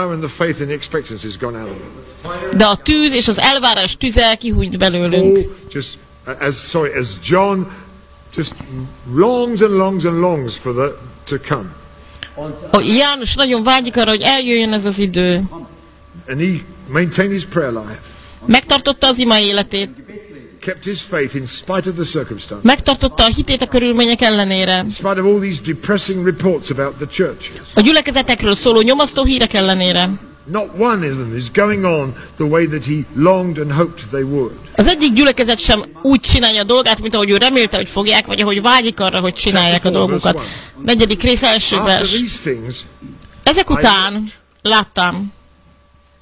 De a tűz és az elvárás tüze kihújt belőlünk. As John just longs and longs and longs for to come. János nagyon vágyik arra, hogy eljöjjön ez az idő. And he maintained his prayer life. Megtartotta az ima életét. Kept his faith in spite of the circumstances. Megtartotta a hitét a körülmények ellenére. In spite of all these depressing reports about the churches. A gyülekezetekről szóló nyomasztó hírek ellenére. Not one of them is going on the way that he longed and hoped they would. Az egyik gyülekezet sem úgy csinálja a dolgát, mint ahogy ő remélte, hogy fogják, vagy ahogy vágyik arra, hogy csinálják a dolgukat. 4. rész első vers. Ezek után láttam,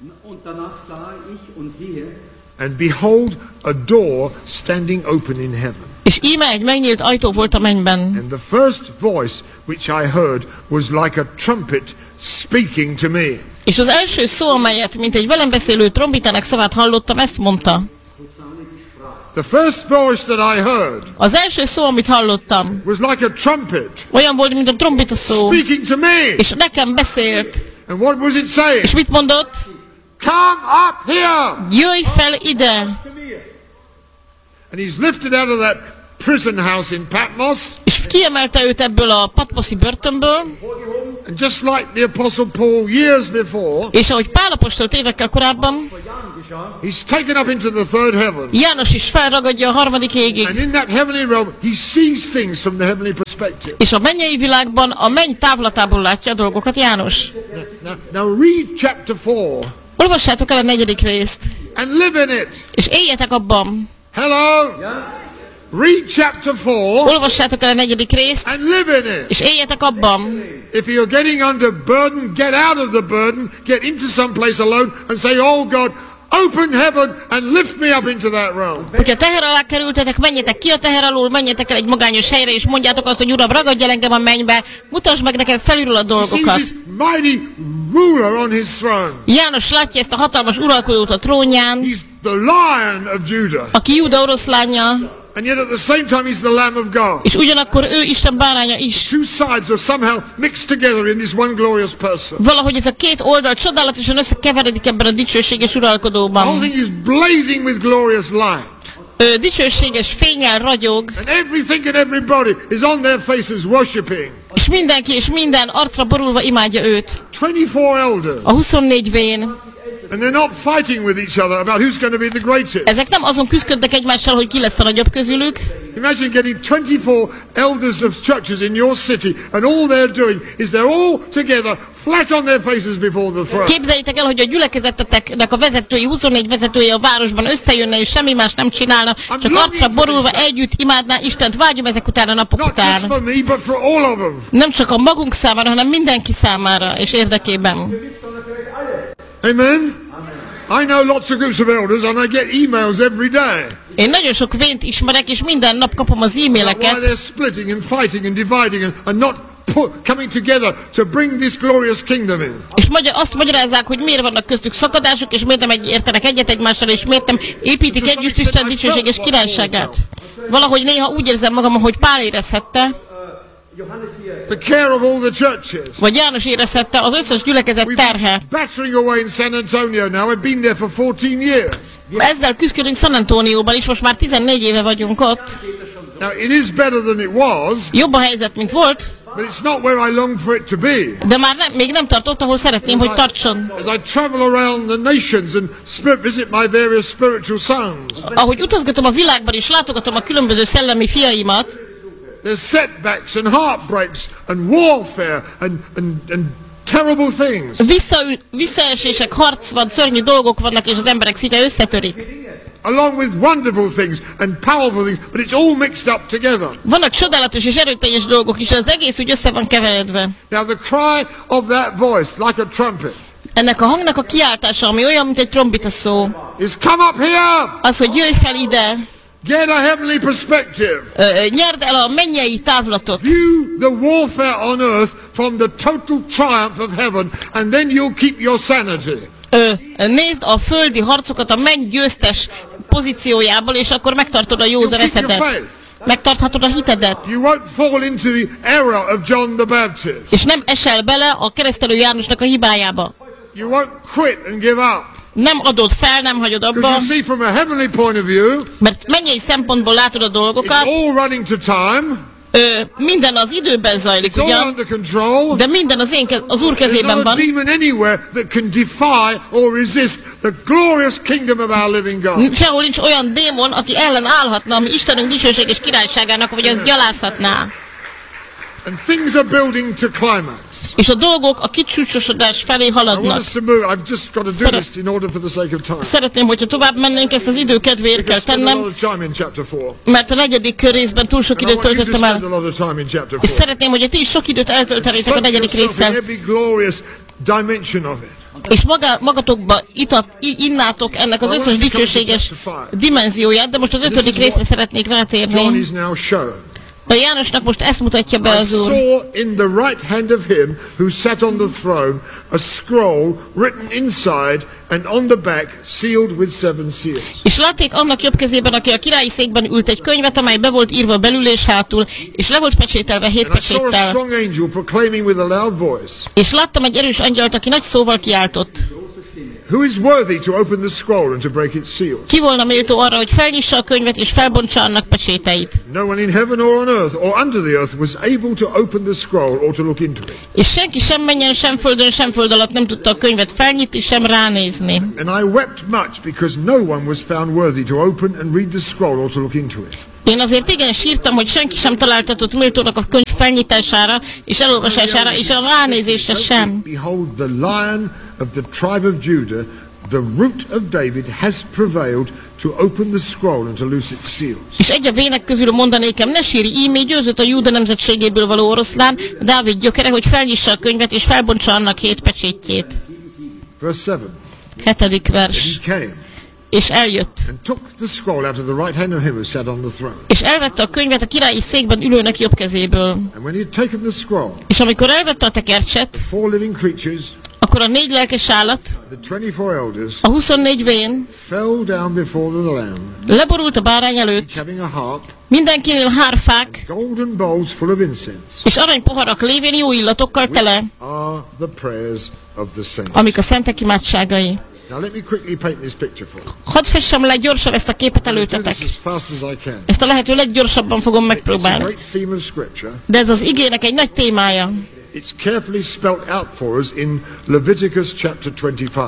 Und danach sah ich und siehe, and behold, a door standing open in heaven. És íme egy megnyílt ajtó volt a mennyben. And the first voice which I heard was like a trumpet speaking to me. És az első szó, amelyet, mint egy velem beszélő trombitának szavát hallottam, ezt mondta. The first voice that I heard Az első szó, amit hallottam, was like a trumpet olyan volt, mint a trombita szó, speaking to me. és nekem beszélt. And what was it saying? És mit mondott? Come up here! Jöjj fel ide! And he's lifted out of that prison house in Patmos. És kiemelte őt ebből a patmoszi börtönből, And just like the Apostle Paul years before, és ahogy Pál apostol évekkel korábban, he's taken up into the third heaven. János is felragadja a harmadik égig. And in that heavenly realm, he sees things from the heavenly perspective. És a mennyei világban a menny távlatából látja a dolgokat János. Now read chapter 4 Olvassátok el a 4. részt, and live in it. és éljetek abban. Hello? Read chapter 4 Olvassátok el a 4. részt, and live in it. és éljetek abban. If you're getting under burden, get out of the burden, get into some place alone and say, oh God, open heaven and lift me up into that realm. Hogyha teher alá kerültetek, menjetek ki a teher alól, menjetek el egy magányos helyre, és mondjátok azt, hogy Uram, ragadj el engem a mennybe, mutasd meg nekem felülről a He sees dolgokat. this mighty ruler on his throne. János látja ezt a hatalmas uralkodót a trónján, He's the Lion of Judah. aki Júda oroszlánja, And yet at the same time he's the Lamb of God. és ugyanakkor ő Isten báránya is. Two sides are somehow mixed together in this one glorious person. Valahogy ez a két oldal csodálatosan összekeveredik ebben a dicsőséges The whole uralkodóban. thing is blazing with glorious light. Ő dicsőséges fénnyel ragyog, And everything and everybody is on their faces worshipping. és mindenki és minden arcra borulva imádja őt. 24 elders. A 24 vén. And they're not fighting with each other about who's going to be the greatest. Ezek nem azon küzdködnek egymással, hogy ki lesz a nagyobb közülük. Imagine getting 24 elders of churches in your city and all they're doing is they're all together flat on their faces before the throne. Képzeljétek el, hogy a gyülekezeteteknek a vezetői, 24 vezetője a városban összejönne, és semmi más nem csinálna, csak arcra borulva együtt imádná Istent. Vágyom ezek után a napok Not just után. for me, but for all of them. Nem csak a magunk számára, hanem mindenki számára és érdekében. Amen? I know lots of groups of elders and I get emails every day. Én nagyon sok vént ismerek, és minden nap kapom az Why e-maileket, they're splitting and fighting and dividing and not coming together to bring this glorious kingdom in. és azt magyarázzák, hogy miért vannak köztük szakadások, és miért nem értenek egyet egymással, és miért nem építik együtt Isten dicsőséges királyságát. Valahogy néha úgy érzem magam, hogy Pál érezhette, The care of all the churches. vagy János érezhette, az összes gyülekezet We've terhe. been battering away in San Antonio now. I've been there for 14 years. Ezzel küzdködünk San Antónióban is, most már 14 éve vagyunk ott. Now, it is better than it was, Jobb a helyzet, mint volt, but it's not where I long for it to be. de már még nem tart ott, ahol szeretném, hogy tartson. As I travel around the nations and visit my various spiritual sons, Ahogy utazgatom a világban és látogatom a különböző szellemi fiaimat, there's setbacks and heartbreaks and warfare and terrible things. Visszaesések, harc van, szörnyű dolgok vannak, és az emberek szíve összetörik. Along with wonderful things and powerful things, but it's all mixed up together. Vannak csodálatos és erőteljes dolgok is, az egész úgy össze van keveredve. Now the cry of that voice, like a trumpet, Ennek a hangnak a kiáltása, ami olyan, mint egy trombita szó, is come up here, az, hogy jöjj fel ide, get a heavenly perspective. nyerd el a mennyei távlatot. View the warfare on earth from the total triumph of heaven, and then you'll keep your sanity. Nézd a földi harcokat a menny győztes pozíciójából, és akkor megtartod a józan eszedet. Megtarthatod a hitedet. You won't fall into the error of John the Baptist. És nem esel bele a keresztelő Jánosnak a hibájába. You won't quit and give up. Nem adod fel, nem hagyod abba, Because you see, from a heavenly point of view, mert mennyei szempontból látod a it's dolgokat. all running to time. Minden az időben zajlik, It's all ugyan, under control. de minden az Úr There's kezében not a van. demon anywhere that can defy or resist the glorious kingdom of our living God. Sehol nincs olyan démon, aki ellen állhatna, ami Istenünk dicsőséges királyságának, vagy az gyalázhatná. And things are building to climax. És a dolgok a kicsúcsosodás felé I want haladnak. us to move. I've just got to do this in order for the sake of time. Szeretném, hogyha tovább mennénk, ezt az idő kedvéért kell Spend a lot tennem, of time in chapter 4. mert a 4. részben túl sok And I időt want you to töltöttem spend a el. lot of time in chapter És 4. szeretném, hogy ti is sok időt eltöltenétek a Soak 4. yourself in résszel. every glorious dimension of it. és magatokba innátok ennek az összes dicsőséges dimenzióját, de most az 5. részre szeretnék John rátérni. is now shown. A Jánosnak most ezt mutatja be I az Úr. saw in the right hand of him who sat on the throne a scroll written inside and on the back sealed with 7 seals. És látték annak jobb kezében, aki a királyi székben ült, egy könyvet, amely be volt írva belül és hátul, és le volt pecsételve 7 And I saw a pecséttel. strong angel proclaiming with a loud voice, És láttam egy erős angyalt, aki nagy szóval kiáltott. who is worthy to open the scroll and to break its seals? Ki volna méltó arra, hogy felnyissa a könyvet és felbontsa annak pecséteit? No one in heaven or on earth or under the earth was able to open the scroll or to look into it. És senki sem menjen, sem földön, sem föld alatt nem tudta a könyvet felnyitni, sem ránézni. And I wept much because no one was found worthy to open and read the scroll or to look into it. Én azért igen sírtam, hogy senki sem találtatott méltónak a könyv felnyitására és elolvasására, és a ránézésre sem. Behold, the Lion of the tribe of Judah, the root of David, has prevailed to open the scroll and to loose its seals. És egy a vének közül mondanékem, ne sírj, ímé győzött a Júda nemzetségéből való oroszlán, Dávid gyökere, hogy felnyissa a könyvet és felbontsa annak 7 pecsétjét. Verse 7. 7. vers. He came És eljött. and took the scroll out of the right hand of him who sat on the throne. És elvette a könyvet a királyi székben ülőnek jobb kezéből. And when he had taken the scroll, És amikor elvette a tekercset, 4 living creatures, akkor a 4 lelkes állat, the 24 elders, a 24 vén fell down before the Lamb, leborult a bárány előtt, each having a harp, mindenkinél hárfák, golden bowls full of incense, és arany poharak lévén jó illatokkal tele, are the prayers of the saints. amik a szentek imádságai. Now let me quickly paint this picture for you. Hadd fessem le gyorsan ezt a képet I'll do előtetek. this as fast as I can. Ezt a lehető leggyorsabban fogom It's a megpróbálni. great theme of Scripture. De ez az igének egy nagy témája. It's carefully spelt out for us in Leviticus chapter 25.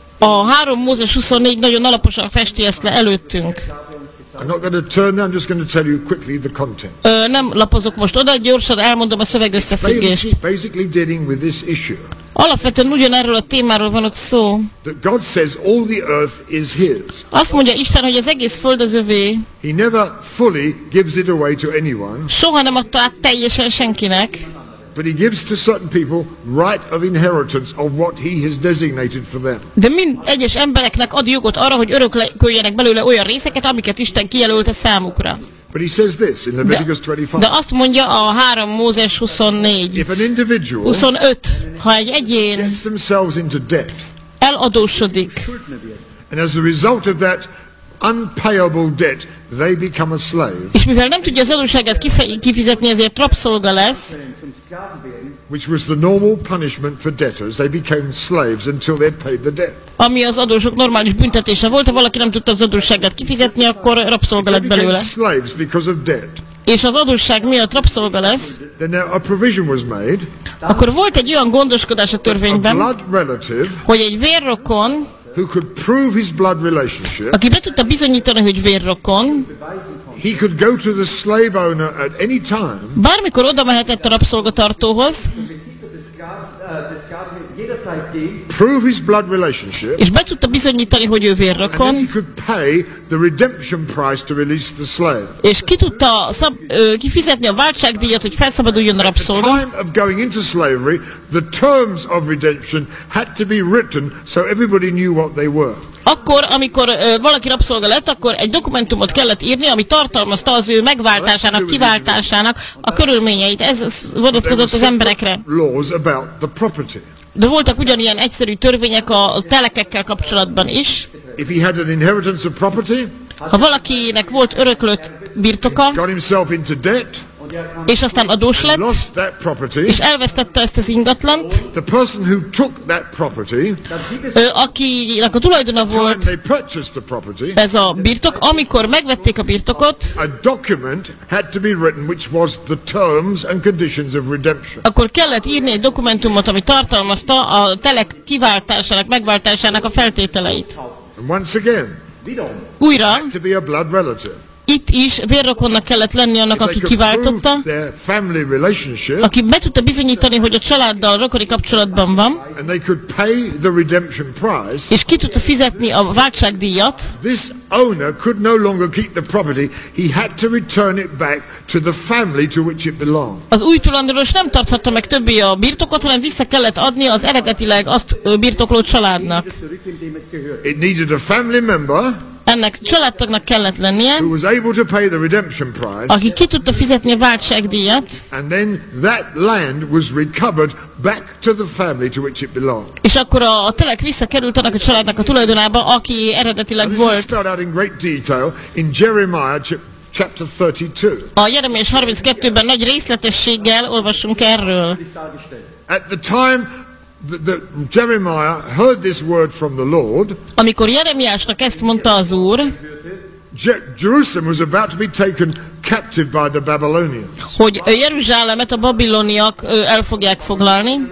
A 3 Mózes 24 nagyon alaposan festi ezt le előttünk. I'm not going to turn there, I'm just going to tell you quickly the content. Nem lapozok most oda, gyorsan elmondom a szöveg összefüggést. Basically dealing with this issue. Alapvetően ugyanerről a témáról van ott szó. That God says all the earth is His. Azt mondja Isten, hogy az egész föld az övé. He never fully gives it away to anyone, Soha nem adta át teljesen senkinek, but He gives to certain people right of inheritance of what He has designated for them. de mind egyes embereknek ad jogot arra, hogy örököljenek belőle olyan részeket, amiket Isten kijelölt a számukra. But He says this in Leviticus De 25. azt mondja a 3 Mózes 24, If an individual 25, ha egy egyén gets themselves into debt, eladósodik, and as a result of that unpayable debt, they become a slave, és mivel nem tudja az adósságát kifizetni, ezért rabszolga lesz, which was the normal punishment for debtors. They became slaves until they'd paid the debt. ami az adósok normális büntetése volt, ha valaki nem tudta az adósságát kifizetni, akkor rabszolga They lett became belőle. slaves because of debt. És az adósság miatt rabszolga lesz, Then now a provision was made. akkor volt egy olyan gondoskodás a A törvényben, blood relative hogy egy vérrokon, who could prove his blood relationship, aki be tudta bizonyítani, hogy vérrokon, he could go to the slave owner at any time bármikor oda mehetett a rabszolgatartóhoz, prove his blood relationship, és be tudta bizonyítani, hogy ő and then vérrokon, he could pay the redemption price to release the slave. és ki tudta kifizetni a váltságdíjat, hogy felszabaduljon a At the rabszolga, time of going into slavery, the terms of redemption had to be written so everybody knew what they were. akkor, amikor valaki rabszolga lett, akkor egy dokumentumot kellett írni, ami tartalmazta az ő megváltásának, kiváltásának a körülményeit. Ez vonatkozott az emberekre. Laws about the property. De voltak ugyanilyen egyszerű törvények a telekekkel kapcsolatban is. If he had an inheritance of property, Ha valakinek volt öröklött birtoka, got himself into debt, és aztán adós lett, lost that property, és elvesztette ezt az ingatlant, the person who took that property, akinek a tulajdona time volt they purchased the property, ez a birtok, amikor megvették a birtokot, a document had to be written which was the terms and conditions of redemption. akkor kellett írni egy dokumentumot, ami tartalmazta a telek kiváltásának, megváltásának a feltételeit. And once again, Újra to be a blood relative. itt is vérrokonnak kellett lenni annak, aki kiváltotta, aki be tudta bizonyítani, hogy a családdal rokoni kapcsolatban van, és ki tudta fizetni a váltságdíjat. This owner could no longer keep the property. He had to return it back to the family to which it belonged. Az új tulajdonos nem tarthatta meg többé a birtokot, hanem vissza kellett adni az eredetileg azt birtokló családnak. It needed a family member Ennek családtagnak kellett lennie, who was able to pay the redemption price, aki ki tudta fizetni a váltságdíjat, and then that land was recovered back to the family to which it belonged. és akkor a telek visszakerült annak a családnak a tulajdonába, aki eredetileg This is volt. spelled out in great detail in Jeremiah chapter 32. A Jeremiás 32-ben nagy részletességgel olvassunk erről. At the time that Jeremiah heard this word from the Lord, Amikor Jeremiásnak ezt mondta az Úr, Jerusalem was about to be taken captive by the Babylonians. hogy Jeruzsálemet a babiloniak el fogják foglalni,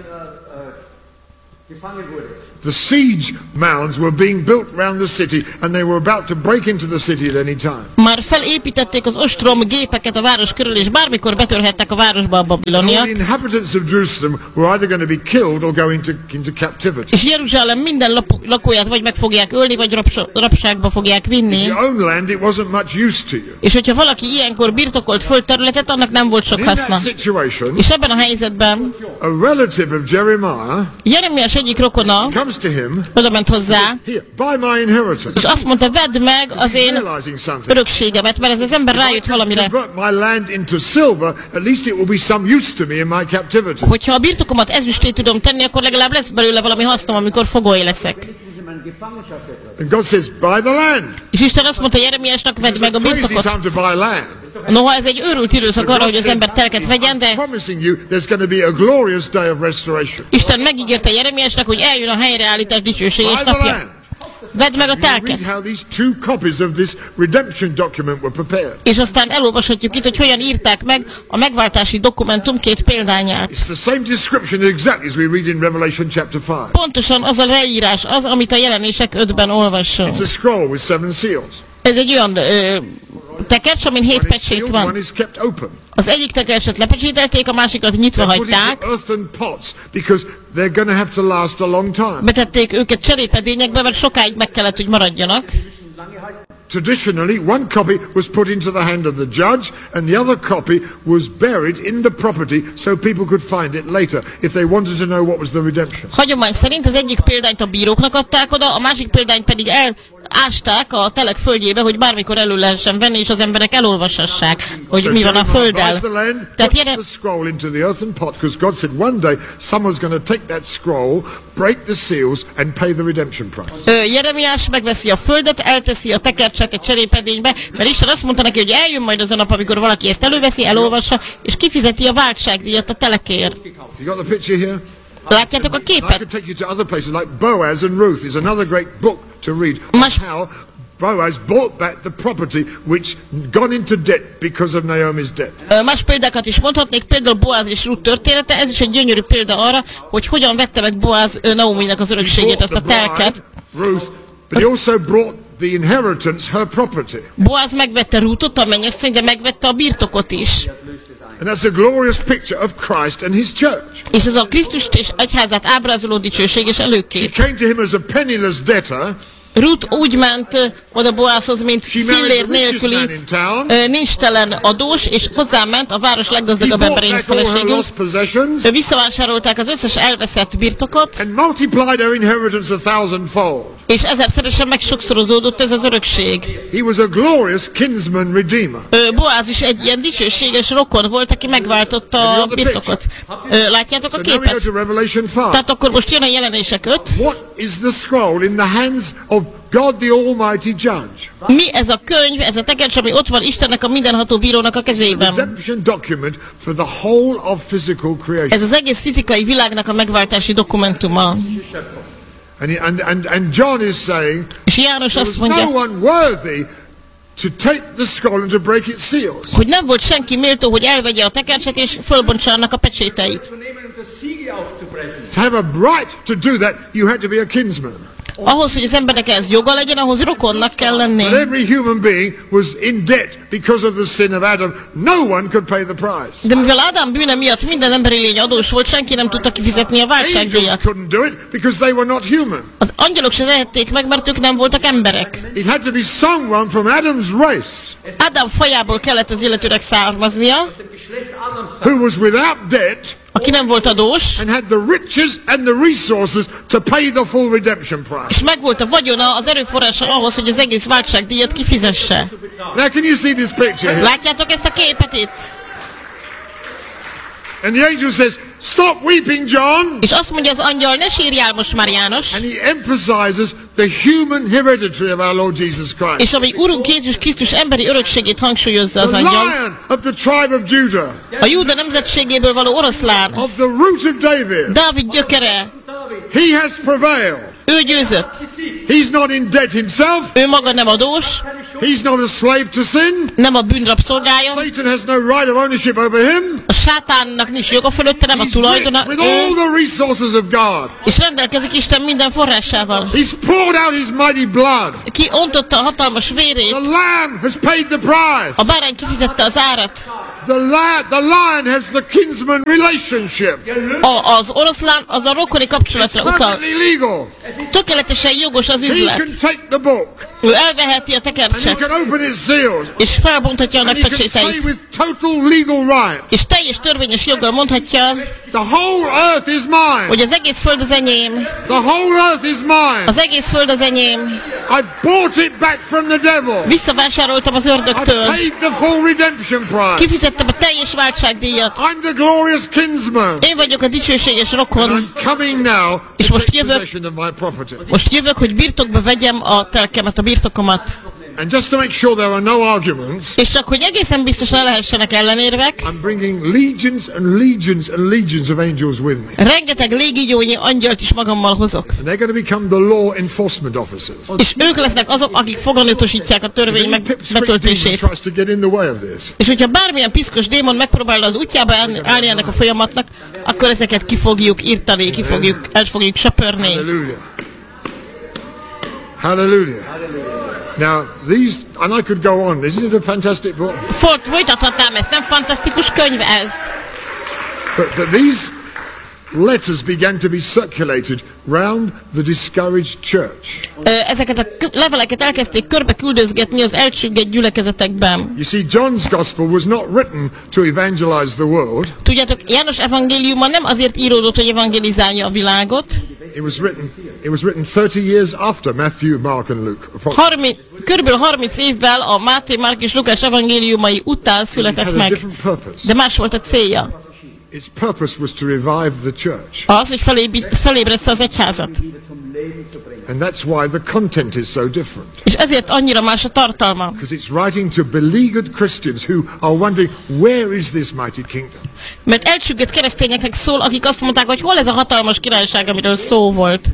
The siege mounds were being built around the city, and they were about to break into the city at any time. már felépítették az ostrom gépeket a város körül, és bármikor betörhettek a városba a The babiloniak. inhabitants of Jerusalem were either going to be killed or go into captivity. És Jeruzsálem minden lakóját vagy meg fogják ölni, vagy rabságba fogják vinni. Your own land, it wasn't much use to you. És hogyha valaki ilyenkor birtokolt földterületet, annak nem volt sok In haszna. that situation, És ebben a helyzetben a relative of Jeremiah Jeremiás egyik rokona comes to him, oda ment hozzá, here, buy my inheritance. és azt mondta, vedd meg az én Realizing something. örökségemet, mert ez az ember rájött valamire. Convert my land into silver, at least it will be some use to me in my captivity. Hogyha a birtokomat ezüsté tudom tenni, akkor legalább lesz belőle valami hasznom, amikor fogoly leszek. And God says, buy the land. És Isten azt mondta Jeremiásnak, vedd meg a It's a crazy birtokot. time to buy land. Noha ez egy őrült időszak arra, hogy az ember telket vegyen, de I'm promising you, there's going to be a glorious day of restoration. Isten megígérte Jeremiásnak, hogy eljön a helyreállítás dicsőséges Buy the napja. land. Vedd meg a You read telket. how these two copies of this redemption document were prepared. És aztán elolvashatjuk itt, hogy hogyan írták meg a megváltási dokumentum két példányát. It's the same description exactly as we read in Revelation chapter 5. Pontosan az a leírás az, amit a Jelenések 5-ben olvasunk. It's a scroll with 7 seals. Ez egy olyan tekercs, amin 7 One is pecsét sealed, van. one is kept open. Az egyik tekercset lepecsételték, a másikat nyitva They're put into hagyták. earthen pots because they're going to have to last a long time. Betették őket cserépedényekbe, mert sokáig meg kellett, hogy maradjanak. Traditionally, one copy was put into the hand of the judge and the other copy was buried in the property so people could find it later if they wanted to know what was the redemption. Hagyomány szerint az egyik példányt a bíróknak adták oda, a másik példányt pedig elásták a telek földjébe, hogy bármikor elő lehessen venni, és az emberek elolvashassák, hogy mi van a földdel. Tehát Puts the scroll into the earthen pot because God said one day someone's going to take that scroll, break the seals and pay the redemption price. Jeremiás megveszi a földet, elteszi a tekercset egy cserépedénybe, mert Isten azt mondta neki, hogy eljön majd az a nap, amikor valaki ezt előveszi, elolvassa, és kifizeti a váltságdíjat a telekért. You got the picture here? Látjátok a I képet? could take you to other places like Boaz and Ruth is another great book to read Mas- on how Boaz bought back the property which gone into debt because of Naomi's debt. Más példákat is mondhatnék, például Boaz és Ruth története, ez is egy gyönyörű példa arra, hogy hogyan vette meg Boaz Naominak az He örökségét, bought azt a the telket. bride, Ruth, but he also brought the inheritance, her property. Boaz megvette Ruthot, a mennyasszonyt, de megvette a birtokot is. And that's a glorious picture of Christ and his church. És ez a Krisztust és egyházát ábrázoló dicsőséges She előkép. came to him as a penniless debtor. Ruth úgy ment oda Boazhoz, mint She married fillér the richest nélküli, man in town. nincstelen adós, és hozzáment a város He leggazdagabb bought emberéhez back all her feleségül. lost possessions Visszavásárolták az összes elveszett birtokot, and multiplied her inheritance 1,000-fold. és ezerszeresen meg sokszorozódott ez az örökség. He was a glorious kinsman redeemer. Boaz is egy ilyen dicsőséges rokon volt, aki megváltotta a birtokot. Látjátok a So now we go képet? to Revelation 5. Tehát akkor most jön a Jelenések 5. What is the scroll in the hands of God the Almighty Judge? Mi ez a könyv, ez a tekercs, ami ott van Istennek, a mindenható bírónak a kezében? Redemption document for the whole of physical creation. Ez az egész fizikai világnak a megváltási dokumentuma. And John is saying És János there azt was no mondja, one worthy to take the scroll and to break its seals. hogy nem volt senki méltó, hogy elvegye a tekercset és fölbontsa annak a pecséteit. zu nehmen und das Siegel aufzubrechen. To have a right to do that, you had to be a kinsman. Ahhoz, hogy az embernek ez joga legyen, ahhoz rokonnak kell lenni. But every human being was in debt because of the sin of Adam. No one could pay the price. De mivel Ádám bűne miatt minden emberi lény adós volt, senki nem tudta kifizetni a Angels váltságdíjat. couldn't do it because they were not human. Az angyalok se tehették meg, mert ők nem voltak emberek. It had to be someone from Adam's race Ádám fajából kellett az illetőnek származnia, who was without debt aki nem volt adós, and had the riches and the resources to pay the full redemption price. és megvolt a vagyona, az erőforrása ahhoz, hogy az egész váltságdíjat kifizesse. Now can you see this picture here? Látjátok ezt a képet itt? And the angel says, "Stop weeping, John." És azt mondja az angyal, ne sírjál most már János. And he emphasizes the human hereditary of our Lord Jesus Christ. És ami Urunk Jézus Krisztus emberi örökségét hangsúlyozza az The angyal, lion of the tribe of Judah, a Júda nemzetségéből való oroszlán, of the root of David, Dávid gyökere, he has prevailed. ő győzött. He's not in debt himself. Ő maga nem adós, He's not a slave to sin. nem a bűn rabszolgája, Satan has no right of ownership over him. a sátánnak nincs joga fölötte, nem a He's tulajdona, rich with all ő, the resources of God. és rendelkezik Isten minden forrásával. He's poured out his mighty blood. Ki ontotta a hatalmas vérét, The lamb has paid the price. a bárány kifizette az árat, The lion has the kinsman relationship. az oroszlán az a rokoni kapcsolatra utal. Perfectly legal. Tökéletesen jogos az He üzlet. can take the book Ő elveheti a and he tekercset, can open its seals. és felbonthatja annak And he can say pecséteit, with total legal right, és teljes törvényes joggal mondhatja, the whole earth is mine. hogy az egész föld az enyém, The whole earth is mine. az egész föld az enyém, I bought it back from the devil. visszavásároltam az I ördögtől, paid the full redemption price. kifizettem a teljes váltságdíjat, I'm the glorious kinsman. én vagyok a dicsőséges rokon, I'm coming now És to most take jövök. possession of my property. most jövök, hogy birtokba vegyem a telkemet, a birtokomat. And just to make sure there are no arguments, És csak, hogy egészen biztosan ne lehessenek ellenérvek, I'm bringing legions and legions and legions of angels with me. rengeteg légigyónyi angyalt is magammal hozok. And they're going to become the law enforcement officers. És ők lesznek azok, akik foganatosítják a törvény Any pipsqueak demon betöltését. tries to get in the way of this, És hogyha bármilyen piszkos démon megpróbálna az útjába állni ennek a folyamatnak, akkor ezeket ki fogjuk írtani, el fogjuk söpörni. hallelujah. Hallelujah. Now, these, and I could go on, isn't it a fantastic book? Folytathatnám ezt, nem fantasztikus könyv ez? But these letters began to be circulated round the discouraged church. Ezeket a leveleket elkezdték körbe küldözgetni az elcsüggett gyülekezetekben. You see, John's gospel was not written to evangelize the world. Tudjátok, János evangéliuma nem azért íródott, hogy evangelizálja a világot. It was written 30 years after Matthew, Mark and Luke. Körülbelül 30 évvel a Máté, Márk és Lukás evangéliumai után született meg. De más volt a célja. Its purpose was to revive the church. Az, hogy felébressze az egyházat. And that's why the content is so different. És ezért annyira más a tartalma. Because it's writing to beleaguered Christians who are wondering, where is this mighty kingdom? Mert elcsüggött keresztényeknek szól, akik azt mondták, hogy hol ez a hatalmas királyság, amiről szó volt.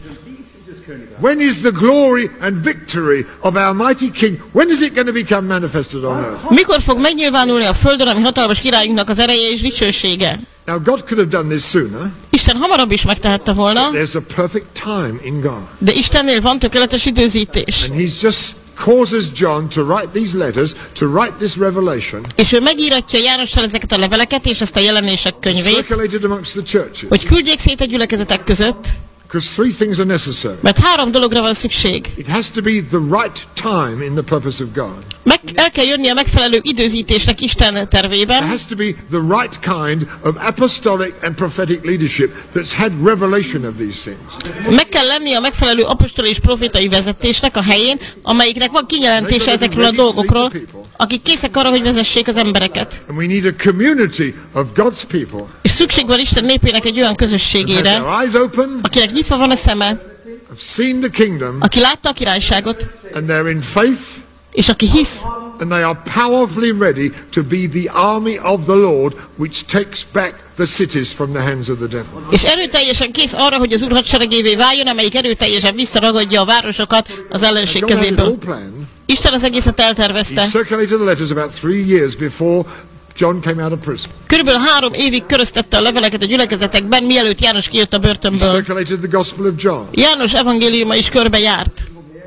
When is the glory and victory of our mighty king? When is it going to become manifested on earth? Mikor fog megnyilvánulni a földön, ami hatalmas királyunknak az ereje és dicsősége? Now God could have done this sooner. Isten hamarabb is megtehette volna, There's a perfect time in God. de Istennél van tökéletes időzítés. And he's just causes John to write these letters, to write this revelation, És ő megíratja Jánossal ezeket a leveleket és ezt a jelenések könyvét, circulated amongst the churches. hogy küldjék szét a gyülekezetek között, Because three things are necessary. mert 3 dologra van szükség. It has to be the right time in the purpose of God. El kell jönni a megfelelő időzítésnek Isten There tervében, has to be the right kind of apostolic and prophetic leadership that's had revelation of these things. meg kell lenni a megfelelő apostoli és profétai vezetésnek a helyén, amelyiknek van kijelentése ezekről a dolgokról, akik készek arra, hogy vezessék az embereket. And we need a community of God's people És szükség van Isten népének egy olyan that have közösségére, their eyes open, akinek nyitva van a szeme, have seen the kingdom, aki látta a királyságot, and they're in faith, és aki hisz, and they are powerfully ready to be the army of the Lord, which takes back the cities from the hands of the devil. és erőteljesen kész arra, hogy az Úr hadseregévé váljon, amelyik erőteljesen visszaragadja a városokat az ellenség God had it all kezéből. planned. Isten az egészet He eltervezte, circulated the letters about 3 years before John came out of prison. Körülbelül 3 évig köröztette a leveleket a gyülekezetekben, mielőtt János kijött a He börtönből. circulated the Gospel of John. János evangéliuma is körbe járt,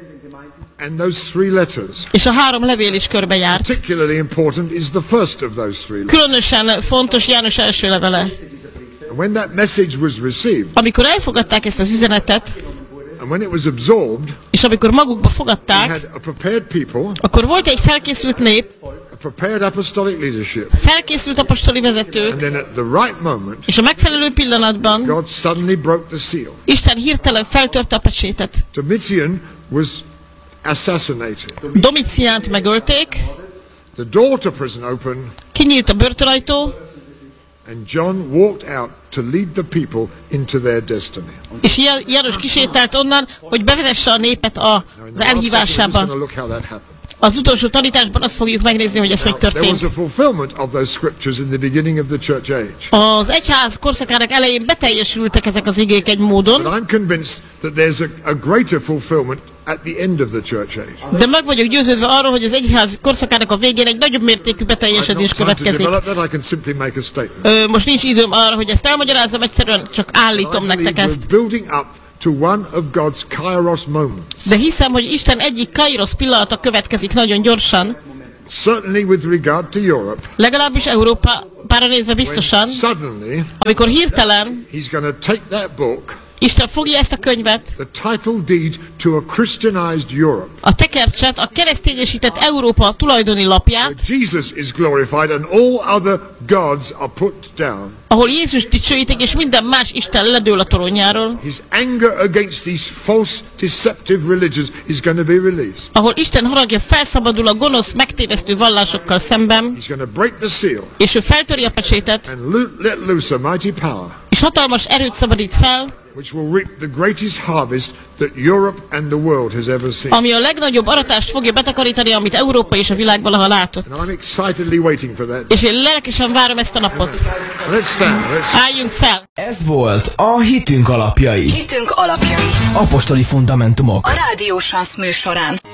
And those 3 letters. és a 3 levél is körbe járt. Particularly important is the first of those 3 letters. Különösen fontos János első levele. And when that message was received, Amikor elfogadták ezt az üzenetet, and when it was absorbed, és amikor magukba he fogadták, had a prepared people, akkor volt egy felkészült nép, a prepared apostolic leadership. felkészült apostoli vezető, And then at the right moment, és a megfelelő pillanatban God suddenly broke the seal. Isten hirtelen feltörte a pecsétet. Domitian was assassinated. Domiciánt megölték, The door to prison opened, kinyílt a börtönajtó, and John walked out to lead the people into their destiny. és János kisétált onnan, hogy bevezesse a népet az Now, in the last section, we're just elhívásába. going to look how that happened. Az utolsó tanításban azt fogjuk megnézni, hogy ez hogy There was történt. a fulfillment of those scriptures in the beginning of the church age. Az egyház korszakának elején beteljesültek ezek az igék egy But módon, I'm convinced that there's a greater fulfillment at the end of the church age. de meg vagyok győződve arról, hogy az egyház korszakának a végén egy nagyobb mértékű I've beteljesedés not time to következik. develop that, I can simply make a statement. Most nincs időm arra, hogy ezt elmagyarázzam, egyszerűen csak állítom I nektek believe ezt. we're building up to one of God's kairos moments. De hiszem, hogy Isten egyik kairosz pillanata következik nagyon gyorsan, Certainly with regard to Europe, legalábbis Európára nézve biztosan, suddenly amikor hirtelen he's going to take that book, Isten fogja ezt a könyvet, the title deed to a Christianized Europe, a tekercset, a keresztényesített Európa tulajdoni lapját, where Jesus is glorified and all other gods are put down. ahol Jézus dicsőítik, és minden más Isten ledől a toronyáról, His anger against these false, deceptive religions is going to be released. ahol Isten haragja felszabadul a gonosz, megtévesztő vallásokkal szemben, He's going to break the seal és ő feltöri a pecsétet, and let loose a mighty power, és hatalmas erőt szabadít fel, which will reap the greatest harvest that Europe and the world has ever seen. ami a legnagyobb aratást fogja betakarítani, amit Európa és a világ valaha látott. And I'm excitedly waiting for that. És én lelkesen várom ezt a napot. Let's stand. Álljunk fel! Ez volt a Hitünk alapjai. Hitünk alapjai. Apostoli fundamentumok. A Rádió Sansz műsorán.